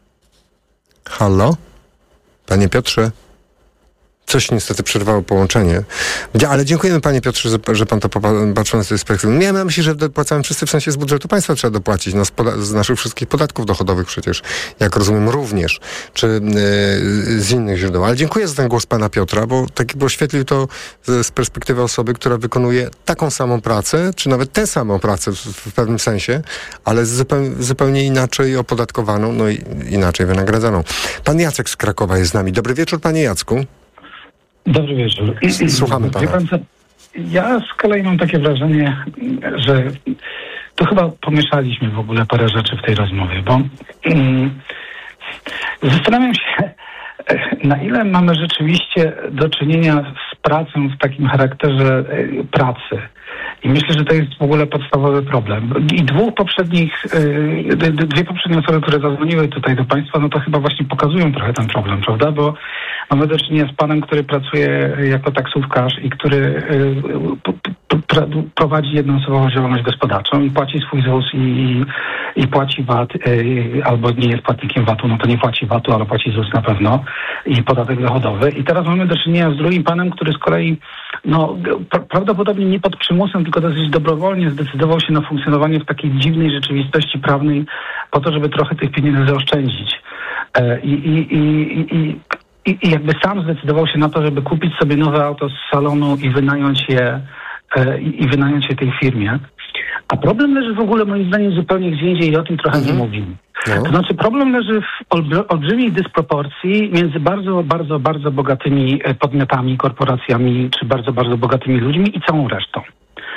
Halo? Panie Piotrze? Coś niestety przerwało połączenie. Ale dziękujemy, panie Piotrze, że pan to popatrzył na tej perspektywy. Nie, ja myślę, że dopłacamy wszyscy, w sensie z budżetu państwa trzeba dopłacić, no z, poda- z naszych wszystkich podatków dochodowych przecież, jak rozumiem, również, czy yy, z innych źródeł. Ale dziękuję za ten głos pana Piotra, bo tak jakby oświetlił to z, z perspektywy osoby, która wykonuje taką samą pracę, czy nawet tę samą pracę w, w pewnym sensie, ale zupełnie, zupełnie inaczej opodatkowaną, no i inaczej wynagradzaną. Pan Jacek z Krakowa jest z nami. Dobry wieczór, panie Jacku. Dobry wieczór. Słuchamy pana. Pan, ja z kolei mam takie wrażenie, że to chyba pomieszaliśmy w ogóle parę rzeczy w tej rozmowie, bo um, zastanawiam się, na ile mamy rzeczywiście do czynienia z pracą w takim charakterze y, pracy. I myślę, że to jest w ogóle podstawowy problem. I dwóch poprzednich, y, dwie poprzednie osoby, które zadzwoniły tutaj do państwa, no to chyba właśnie pokazują trochę ten problem, prawda? Bo mamy do czynienia z panem, który pracuje jako taksówkarz i który y, p, p, p, prowadzi jednoosobową działalność gospodarczą i płaci swój Z U S i, i płaci V A T, y, albo nie jest płatnikiem V A T u, no to nie płaci V A T u, ale płaci Z U S na pewno i podatek dochodowy. I teraz mamy do czynienia z drugim panem, który z kolei no, pra- prawdopodobnie nie pod przymusem, tylko dosyć dobrowolnie zdecydował się na funkcjonowanie w takiej dziwnej rzeczywistości prawnej po to, żeby trochę tych pieniędzy zaoszczędzić. E, i, i, i, i, i, I jakby sam zdecydował się na to, żeby kupić sobie nowe auto z salonu i wynająć je, e, i, i wynająć je tej firmie. A problem leży w ogóle moim zdaniem zupełnie gdzie indziej i o tym trochę mhm. nie mówimy. No. To znaczy problem leży w olbr- olbrzymiej dysproporcji między bardzo, bardzo, bardzo bogatymi podmiotami, korporacjami, czy bardzo, bardzo bogatymi ludźmi i całą resztą.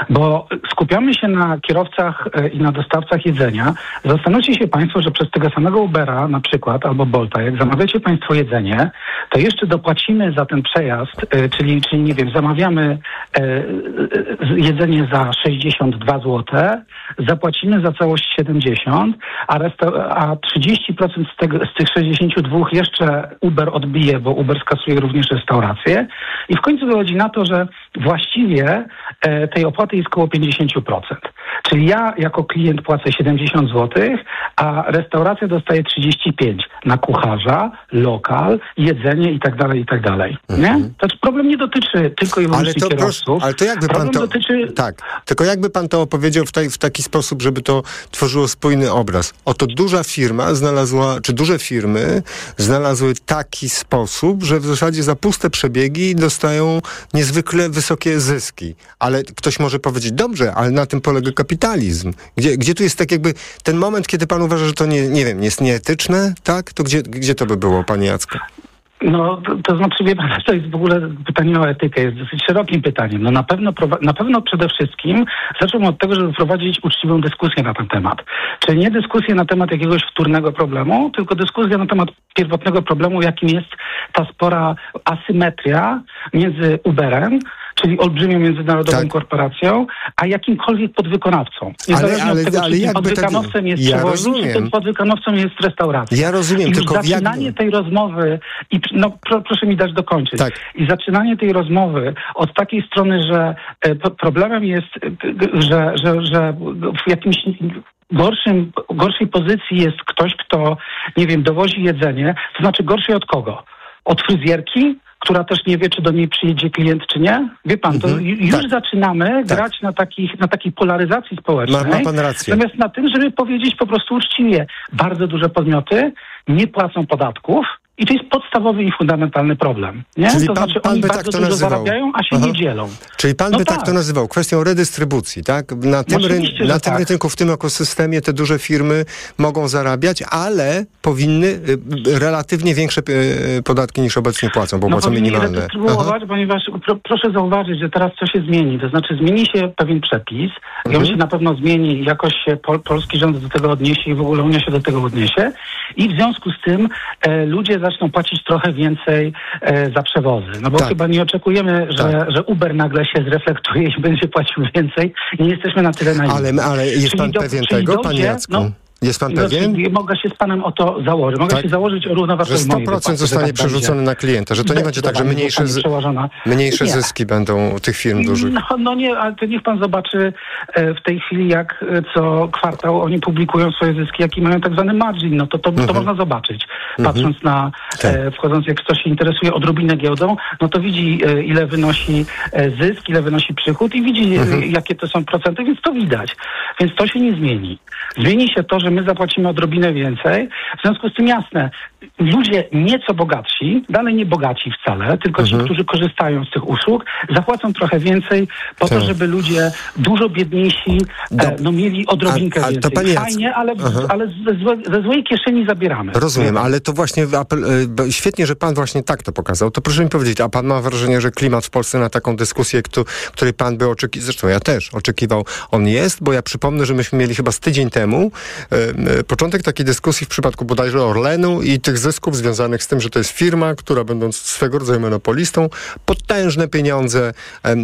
bo skupiamy się na kierowcach i na dostawcach jedzenia. Zastanówcie się Państwo, że przez tego samego Ubera na przykład, albo Bolta, jak zamawiacie Państwo jedzenie, to jeszcze dopłacimy za ten przejazd, czyli, czyli nie wiem, zamawiamy jedzenie za sześćdziesiąt dwa złote, zapłacimy za całość siedemdziesiąt, a, resta- a trzydzieści procent z, tego, z tych sześćdziesięciu dwóch jeszcze Uber odbije, bo Uber skasuje również restaurację i w końcu wychodzi na to, że właściwie e, tej opłaty jest około pięćdziesiąt procent. Czyli ja jako klient płacę siedemdziesiąt złotych, a restauracja dostaje trzydzieści pięć na kucharza, lokal, jedzenie i tak dalej, i tak dalej. Nie? To problem nie dotyczy tylko i wyłącznie ale to, kierowców. Proszę, ale to jakby pan problem to... dotyczy... Tak, tylko jakby pan to opowiedział w, taj, w taki sposób, żeby to tworzyło spójny obraz. Oto duża firma znalazła, czy duże firmy znalazły taki sposób, że w zasadzie za puste przebiegi dostają niezwykle wysokie zyski. Ale ktoś może powiedzieć, dobrze, ale na tym polega kapitalizm. Gdzie, gdzie tu jest tak jakby ten moment, kiedy pan uważa, że to nie, nie wiem, jest nieetyczne, tak? To gdzie, gdzie to by było, panie Jacku? No, to, to znaczy, wie pan, to jest w ogóle pytanie o etykę, jest dosyć szerokim pytaniem. No na pewno, na pewno przede wszystkim zacząłem od tego, żeby prowadzić uczciwą dyskusję na ten temat. Czyli nie dyskusję na temat jakiegoś wtórnego problemu, tylko dyskusję na temat pierwotnego problemu, jakim jest ta spora asymetria między Uberem, czyli olbrzymią międzynarodową tak. korporacją, a jakimkolwiek podwykonawcą. Niezależnie ale, ale, od tego, ale czy tym podwykonawcą tak, jest ja przewoźnik, czy tym podwykonawcą jest restauracja. Ja rozumiem, I tylko zaczynanie jak... tej rozmowy, i no pro, proszę mi dać dokończyć, tak. i zaczynanie tej rozmowy od takiej strony, że e, problemem jest, e, że, że, że w jakimś gorszym, gorszej pozycji jest ktoś, kto, nie wiem, dowozi jedzenie, to znaczy gorszej od kogo? Od fryzjerki? Która też nie wie, czy do niej przyjedzie klient, czy nie? Wie pan, to mhm, już tak. zaczynamy tak. grać na, takich, na takiej polaryzacji społecznej. Ma, ma pan rację. Natomiast na tym, żeby powiedzieć po prostu uczciwie, bardzo duże podmioty nie płacą podatków i to jest podstawowy i fundamentalny problem. Nie? Czyli to pan, znaczy pan oni by bardzo tak to dużo nazywał. zarabiają, a się Aha. nie dzielą. Czyli pan no by tak. tak to nazywał, kwestią redystrybucji, tak? Na tym, ryn- na tym tak. rynku, w tym ekosystemie te duże firmy mogą zarabiać, ale powinny y, relatywnie większe y, podatki niż obecnie płacą, bo no płacą minimalne. No redystrybuować, ponieważ pro, proszę zauważyć, że teraz co się zmieni. To znaczy zmieni się pewien przepis mhm. i on się na pewno zmieni, jakoś się pol, polski rząd do tego odniesie i w ogóle Unia się do tego odniesie i w związku z tym e, ludzie zaczną płacić trochę więcej e, za przewozy. No bo tak. chyba nie oczekujemy, że, tak. że Uber nagle się zreflektuje i będzie płacił więcej. Nie jesteśmy na tyle naiwni. Ale, ale jest czyli pan do, pewien tego, dojdzie, panie Jacku? No, jest pan no, pewien? Mogę się z panem o to założyć. Mogę tak? się założyć o równowartość że sto procent zostanie tak przerzucone będzie. na klienta, że to nie będzie tak, że mniejsze, z... mniejsze zyski będą tych firm dużych. No, no nie, ale to niech pan zobaczy e, w tej chwili, jak e, co kwartał oni publikują swoje zyski, jaki mają tak zwany margin. No to, to, to mm-hmm. można zobaczyć. Patrząc mm-hmm. na, e, wchodząc, jak ktoś się interesuje odrobinę giełdą, no to widzi, e, ile wynosi e, zysk, ile wynosi przychód i widzi, mm-hmm. e, jakie to są procenty, więc to widać. Więc to się nie zmieni. Zmieni się to, że my zapłacimy odrobinę więcej. W związku z tym jasne, ludzie nieco bogatsi, dalej nie bogaci wcale, tylko mhm. ci, którzy korzystają z tych usług, zapłacą trochę więcej po tak. to, żeby ludzie dużo biedniejsi e, no, mieli odrobinkę a, a więcej. To fajnie, ale, ale ze, złe, ze złej kieszeni zabieramy. Rozumiem, ale to właśnie apel, świetnie, że pan właśnie tak to pokazał. To proszę mi powiedzieć, a pan ma wrażenie, że klimat w Polsce na taką dyskusję, której pan by oczekiwał, zresztą ja też oczekiwał, on jest, bo ja przypomnę, że myśmy mieli chyba z tydzień temu e, początek takiej dyskusji w przypadku bodajże Orlenu i tych zysków związanych z tym, że to jest firma, która będąc swego rodzaju monopolistą, potężne pieniądze e, e,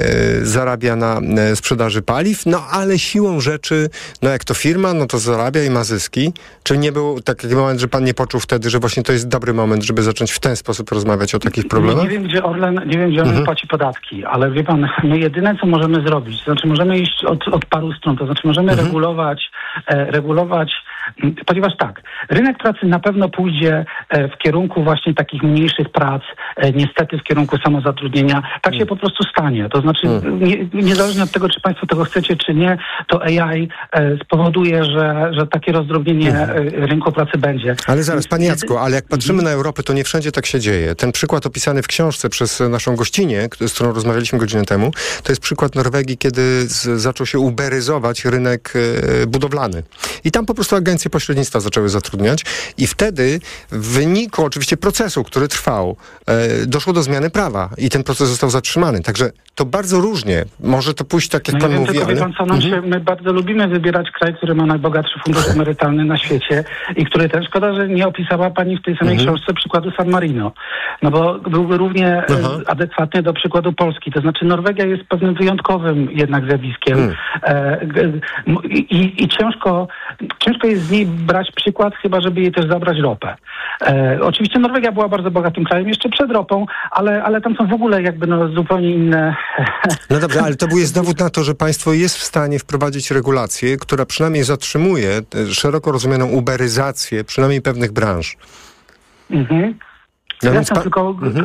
zarabia na e, sprzedaży paliw, no ale siłą rzeczy, no jak to firma, no to zarabia i ma zyski. Czy nie był taki moment, że pan nie poczuł wtedy, że właśnie to jest dobry moment, żeby zacząć w ten sposób rozmawiać o takich problemach? Nie, nie wiem, gdzie Orlen, nie wiem, gdzie on mhm. płaci podatki, ale wie pan, my jedyne, co możemy zrobić, to znaczy możemy iść od, od paru stron, to znaczy możemy mhm. regulować, e, regulować, ponieważ tak, rynek pracy na pewno pójdzie e, w kierunku właśnie takich mniejszych prac, e, niestety w kierunku samozatrudnienia. Tak się po prostu stanie. To znaczy, nie, niezależnie od tego, czy państwo tego chcecie, czy nie, to A I e, spowoduje, że, że takie rozdrobnienie e, rynku pracy będzie. Ale zaraz, panie Jacku, ale jak patrzymy na Europę, to nie wszędzie tak się dzieje. Ten przykład opisany w książce przez naszą gościnię, z którą rozmawialiśmy godzinę temu, to jest przykład Norwegii, kiedy z, zaczął się uberyzować rynek e, budowlany. I tam po prostu agencja agencje pośrednictwa zaczęły zatrudniać i wtedy w wyniku oczywiście procesu, który trwał, e, doszło do zmiany prawa i ten proces został zatrzymany. Także to bardzo różnie. Może to pójść tak, jak no pan ja wiem, mówi, tylko, ale... wie pan co, nam mhm. się, my bardzo lubimy wybierać kraj, który ma najbogatszy fundusz emerytalny na świecie i który też, szkoda, że nie opisała pani w tej samej mhm. książce przykładu San Marino. No bo byłby równie Aha. e, adekwatny do przykładu Polski. To znaczy Norwegia jest pewnym wyjątkowym jednak zjawiskiem hmm. e, g, i, i ciężko, ciężko jest z niej brać przykład, chyba żeby jej też zabrać ropę. E, oczywiście Norwegia była bardzo bogatym krajem jeszcze przed ropą, ale, ale tam są w ogóle jakby no zupełnie inne... No dobrze, ale to był jest dowód na to, że państwo jest w stanie wprowadzić regulację, która przynajmniej zatrzymuje szeroko rozumianą uberyzację przynajmniej pewnych branż. Mhm. No Jasne, pa- tylko mhm.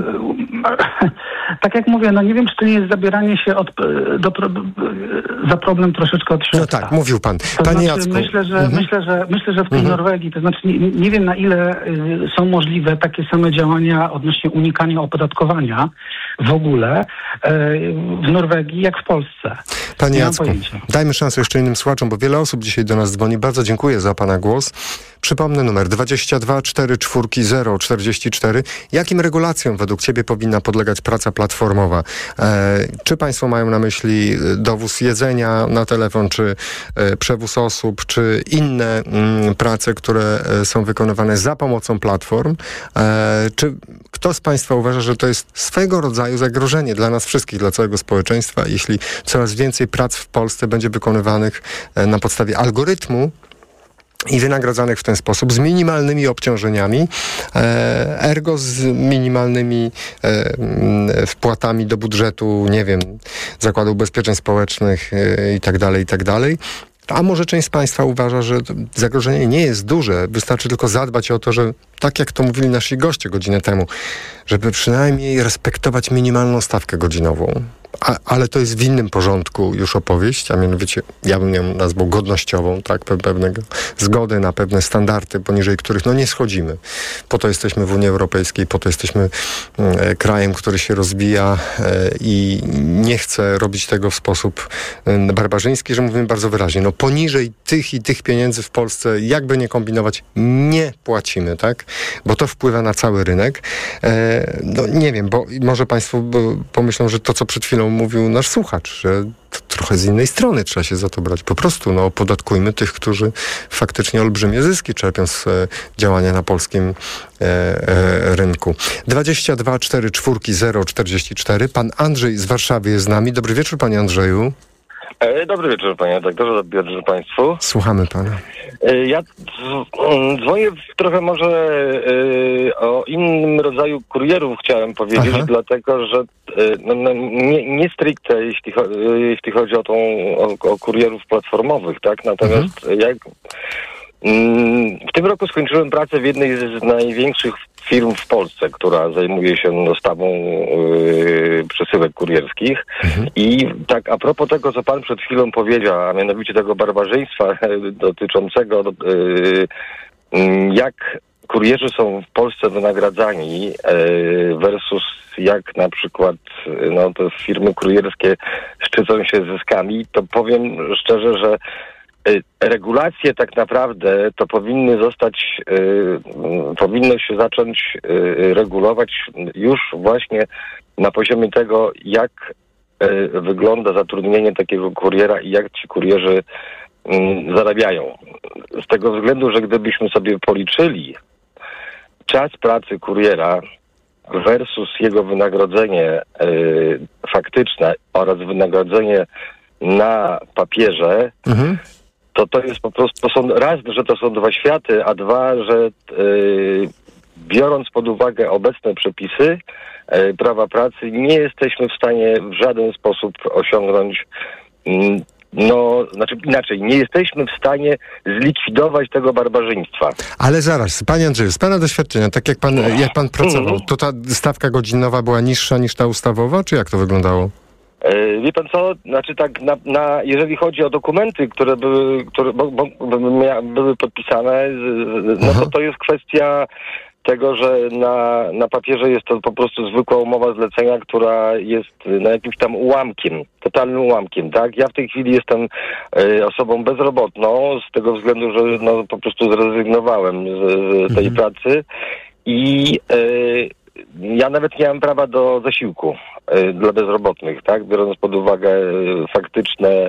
tak jak mówię, no nie wiem, czy to nie jest zabieranie się od, do, za problem troszeczkę od środka. No tak, mówił pan. To Panie znaczy, Jacku. myślę, że, mhm. myślę, że, myślę, że w tej mhm. Norwegii, to znaczy nie, nie wiem, na ile y, są możliwe takie same działania odnośnie unikania opodatkowania w ogóle y, w Norwegii, jak w Polsce. Panie nie Jacku, dajmy szansę jeszcze innym słuchaczom, bo wiele osób dzisiaj do nas dzwoni. Bardzo dziękuję za pana głos. Przypomnę numer dwadzieścia dwa cztery cztery zero czterdzieści cztery. Jakim regulacjom według ciebie powinna podlegać praca platformowa? E, czy państwo mają na myśli dowóz jedzenia na telefon, czy e, przewóz osób, czy inne m, prace, które e, są wykonywane za pomocą platform? E, czy kto z państwa uważa, że to jest swego rodzaju zagrożenie dla nas wszystkich, dla całego społeczeństwa, jeśli coraz więcej prac w Polsce będzie wykonywanych e, na podstawie algorytmu i wynagradzanych w ten sposób, z minimalnymi obciążeniami, e, ergo z minimalnymi e, wpłatami do budżetu, nie wiem, Zakładu Ubezpieczeń Społecznych e, i tak dalej, i tak dalej. A może część z państwa uważa, że zagrożenie nie jest duże, wystarczy tylko zadbać o to, że tak jak to mówili nasi goście godzinę temu, żeby przynajmniej respektować minimalną stawkę godzinową. A, ale to jest w innym porządku już opowieść, a mianowicie ja bym ją nazwał godnościową, tak, Pe- pewnego zgody na pewne standardy, poniżej których no nie schodzimy. Po to jesteśmy w Unii Europejskiej, po to jesteśmy e, krajem, który się rozwija e, i nie chce robić tego w sposób e, barbarzyński, że mówimy bardzo wyraźnie. No poniżej tych i tych pieniędzy w Polsce, jakby nie kombinować, nie płacimy, tak? Bo to wpływa na cały rynek. E, no nie wiem, bo może państwo bo, pomyślą, że to, co przed chwilą mówił nasz słuchacz, że to trochę z innej strony trzeba się za to brać. Po prostu no, opodatkujmy tych, którzy faktycznie olbrzymie zyski czerpią z e, działania na polskim e, e, rynku. dwadzieścia dwa cztery cztery zero czterdzieści cztery. Pan Andrzej z Warszawy jest z nami. Dobry wieczór, panie Andrzeju. E, dobry wieczór, panie redaktorze, dobry wieczór państwu. Słuchamy pana. E, ja dz- dzwonię w trochę może e, o innym rodzaju kurierów chciałem powiedzieć, Aha. dlatego że e, no, no, nie, nie stricte jeśli, cho- jeśli chodzi o tą o, o kurierów platformowych, tak? Natomiast mhm. jak mm, w tym roku skończyłem pracę w jednej z największych firm w Polsce, która zajmuje się dostawą yy, przesyłek kurierskich. Mhm. I tak a propos tego, co pan przed chwilą powiedział, a mianowicie tego barbarzyństwa dotyczącego yy, jak kurierzy są w Polsce wynagradzani yy, versus jak na przykład no, te firmy kurierskie szczycą się zyskami, to powiem szczerze, że regulacje tak naprawdę to powinny zostać, y, powinno się zacząć y, regulować już właśnie na poziomie tego, jak y, wygląda zatrudnienie takiego kuriera i jak ci kurierzy y, zarabiają. Z tego względu, że gdybyśmy sobie policzyli czas pracy kuriera versus jego wynagrodzenie y, faktyczne oraz wynagrodzenie na papierze, mhm. to to jest po prostu, to są raz, że to są dwa światy, a dwa, że yy, biorąc pod uwagę obecne przepisy yy, prawa pracy, nie jesteśmy w stanie w żaden sposób osiągnąć, yy, no, znaczy inaczej, nie jesteśmy w stanie zlikwidować tego barbarzyństwa. Ale zaraz, panie Andrzeju, z pana doświadczenia, tak jak pan, jak pan pracował, to ta stawka godzinowa była niższa niż ta ustawowa, czy jak to wyglądało? Wie pan co, znaczy tak, na, na, jeżeli chodzi o dokumenty, które były, które bo, bo, mia, były podpisane, no to to jest kwestia tego, że na, na papierze jest to po prostu zwykła umowa zlecenia, która jest no, jakimś tam ułamkiem, totalnym ułamkiem, tak? Ja w tej chwili jestem y, osobą bezrobotną z tego względu, że no, po prostu zrezygnowałem z, z tej mhm. pracy i y, ja nawet nie mam prawa do zasiłku y, dla bezrobotnych, tak? Biorąc pod uwagę y, faktyczne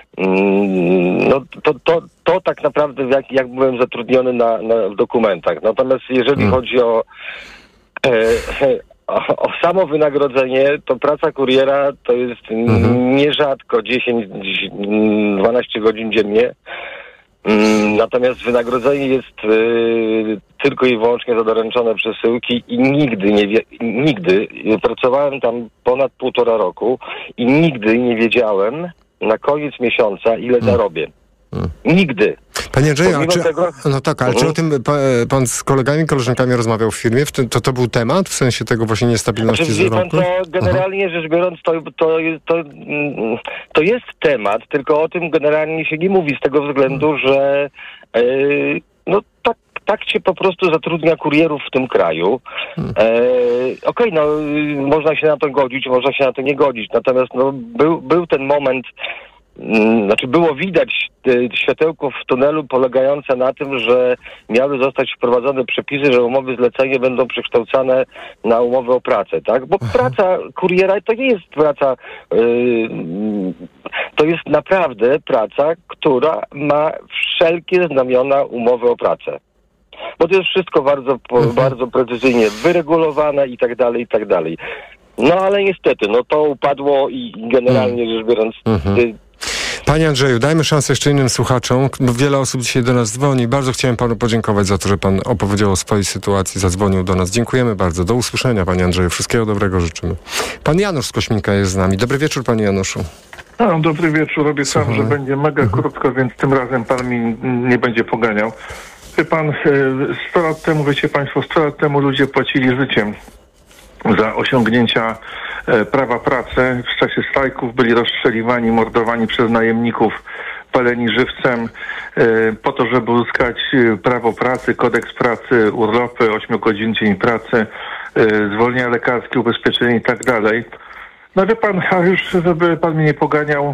No to, to, to tak naprawdę jak, jak byłem zatrudniony na, na w dokumentach. Natomiast jeżeli hmm. chodzi o, e, o, o samo wynagrodzenie, to praca kuriera to jest hmm. nierzadko dziesięć do dwunastu godzin dziennie. Natomiast wynagrodzenie jest y, tylko i wyłącznie za doręczone przesyłki i nigdy nie wie, nigdy, pracowałem tam ponad półtora roku i nigdy nie wiedziałem na koniec miesiąca, ile hmm. zarobię. Hmm. Nigdy. Panie Andrzeju, czy, tego... no tak, ale uh-huh. czy o tym pa, pan z kolegami, koleżankami rozmawiał w firmie? W tym, to, to był temat w sensie tego właśnie niestabilności znaczy, zarobku? Pan, to generalnie uh-huh. rzecz biorąc, to, to, to, to jest temat, tylko o tym generalnie się nie mówi z tego względu, uh-huh. że yy, no tak Tak się po prostu zatrudnia kurierów w tym kraju. Hmm. E, Okej, okay, no można się na to godzić, można się na to nie godzić. Natomiast no, był, był ten moment, m, znaczy było widać e, światełko w tunelu polegające na tym, że miały zostać wprowadzone przepisy, że umowy zlecenie będą przekształcane na umowy o pracę, tak? Bo Aha. praca kuriera to nie jest praca, e, to jest naprawdę praca, która ma wszelkie znamiona umowy o pracę. Bo to jest wszystko bardzo, mhm. bardzo precyzyjnie wyregulowane i tak dalej, i tak dalej. No ale niestety, no to upadło i generalnie mhm. rzecz biorąc... Mhm. Ty... Panie Andrzeju, dajmy szansę jeszcze innym słuchaczom, bo wiele osób dzisiaj do nas dzwoni. Bardzo chciałem panu podziękować za to, że pan opowiedział o swojej sytuacji, zadzwonił do nas. Dziękujemy bardzo. Do usłyszenia, panie Andrzeju. Wszystkiego dobrego życzymy. Pan Janusz z Kośminka jest z nami. Dobry wieczór, panie Januszu. No, dobry wieczór. Obiecałem, że będzie mega mhm. krótko, więc tym razem pan mi nie będzie poganiał. Pan, sto lat temu, wiecie państwo, sto lat temu ludzie płacili życiem za osiągnięcia prawa pracy. W czasie strajków byli rozstrzeliwani, mordowani przez najemników, paleni żywcem po to, żeby uzyskać prawo pracy, kodeks pracy, urlopy, ośmiu godzin dzień pracy, zwolnienia lekarskie, ubezpieczenie i tak dalej. No wie pan, a już żeby pan mnie nie poganiał,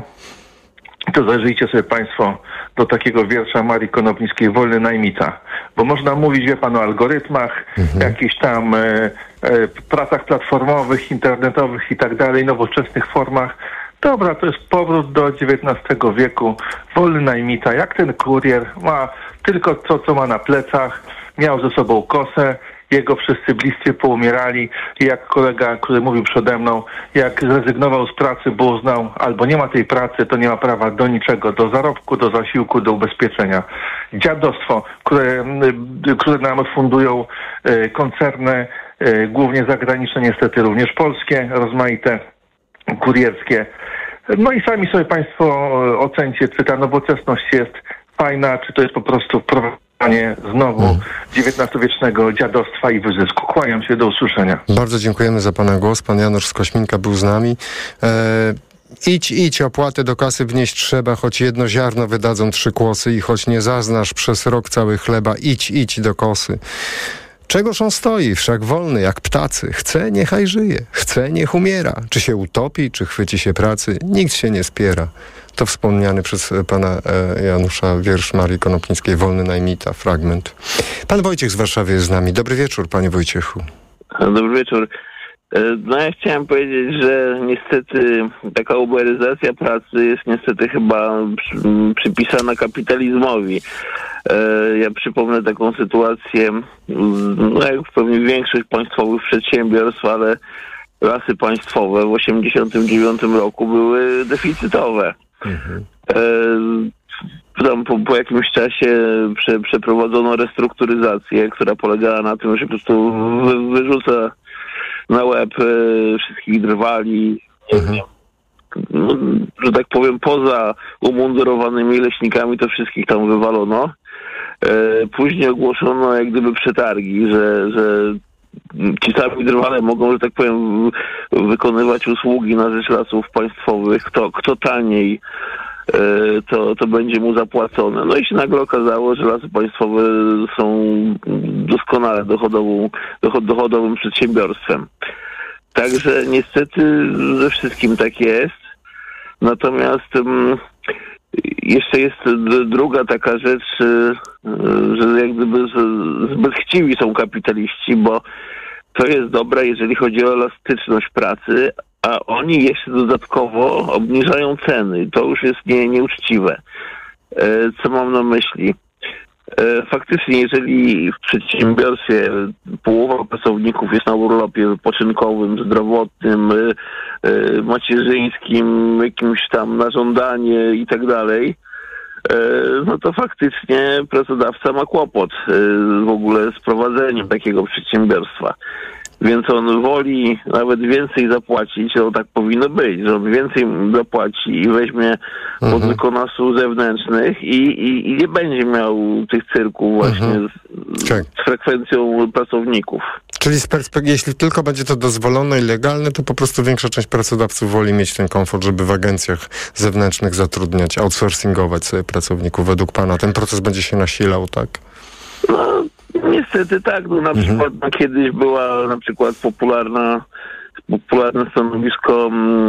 to zajrzyjcie sobie państwo do takiego wiersza Marii Konopnickiej Wolny najmita. Bo można mówić, wie pan, o algorytmach, mhm. jakichś tam e, e, pracach platformowych, internetowych i tak dalej, nowoczesnych formach. Dobra, to jest powrót do dziewiętnastego wieku. Wolny najmita, jak ten kurier ma tylko to, co ma na plecach, miał ze sobą kosę, jego wszyscy bliscy poumierali i jak kolega, który mówił przede mną, jak zrezygnował z pracy, bo uznał, albo nie ma tej pracy, to nie ma prawa do niczego, do zarobku, do zasiłku, do ubezpieczenia. Dziadostwo, które, które nam fundują koncerny, głównie zagraniczne, niestety również polskie, rozmaite, kurierskie. No i sami sobie państwo ocencie, czy ta nowoczesność jest fajna, czy to jest po prostu wprowadzenie znowu dziewiętnastowiecznego dziadostwa i wyzysku. Kłaniam się, do usłyszenia. Bardzo dziękujemy za pana głos. Pan Janusz z Kośminka był z nami. E, idź, idź, opłatę do kasy wnieść trzeba, choć jedno ziarno wydadzą trzy kłosy i choć nie zaznasz przez rok cały chleba, idź, idź do kosy. Czegoż on stoi, wszak wolny jak ptacy. Chce, niechaj żyje. Chce, niech umiera. Czy się utopi, czy chwyci się pracy, nikt się nie spiera. To wspomniany przez pana e, Janusza wiersz Marii Konopnickiej Wolny najmita, fragment. Pan Wojciech z Warszawy jest z nami. Dobry wieczór, panie Wojciechu. Dobry wieczór. No ja chciałem powiedzieć, że niestety taka uberyzacja pracy jest niestety chyba przy, przypisana kapitalizmowi. Ja przypomnę taką sytuację, no jak w pewnie większych państwowych przedsiębiorstw, ale lasy państwowe w osiemdziesiątym dziewiątym roku były deficytowe. Mhm. E, tam po, po jakimś czasie prze, przeprowadzono restrukturyzację, która polegała na tym, że się po prostu wy, wyrzuca na łeb e, wszystkich drwali, nie mhm. wiem, no, że tak powiem, poza umundurowanymi leśnikami to wszystkich tam wywalono. E, później ogłoszono jak gdyby przetargi, że, że ci sami drwale mogą, że tak powiem, wykonywać usługi na rzecz lasów państwowych, kto, kto taniej to, to będzie mu zapłacone. No i się nagle okazało, że Lasy Państwowe są doskonale dochodową, dochodowym przedsiębiorstwem. Także niestety ze wszystkim tak jest. Natomiast um, jeszcze jest druga taka rzecz, że jak gdyby zbyt chciwi są kapitaliści, bo to jest dobre, jeżeli chodzi o elastyczność pracy, a oni jeszcze dodatkowo obniżają ceny. To już jest nie, nieuczciwe. Co mam na myśli? Faktycznie, jeżeli w przedsiębiorstwie połowa pracowników jest na urlopie wypoczynkowym, zdrowotnym, macierzyńskim, jakimś tam na żądanie i tak dalej, no to faktycznie pracodawca ma kłopot w ogóle z prowadzeniem takiego przedsiębiorstwa. Więc on woli nawet więcej zapłacić, no tak powinno być, że on więcej zapłaci i weźmie mhm. podwykonawców zewnętrznych i, i, i nie będzie miał tych cyrków właśnie mhm. z, tak. z frekwencją pracowników. Czyli z perspektywy, jeśli tylko będzie to dozwolone i legalne, to po prostu większa część pracodawców woli mieć ten komfort, żeby w agencjach zewnętrznych zatrudniać, outsourcingować sobie pracowników. Według pana ten proces będzie się nasilał, tak? No, niestety tak. No, na mhm. przykład no, kiedyś była na przykład popularna, popularne stanowisko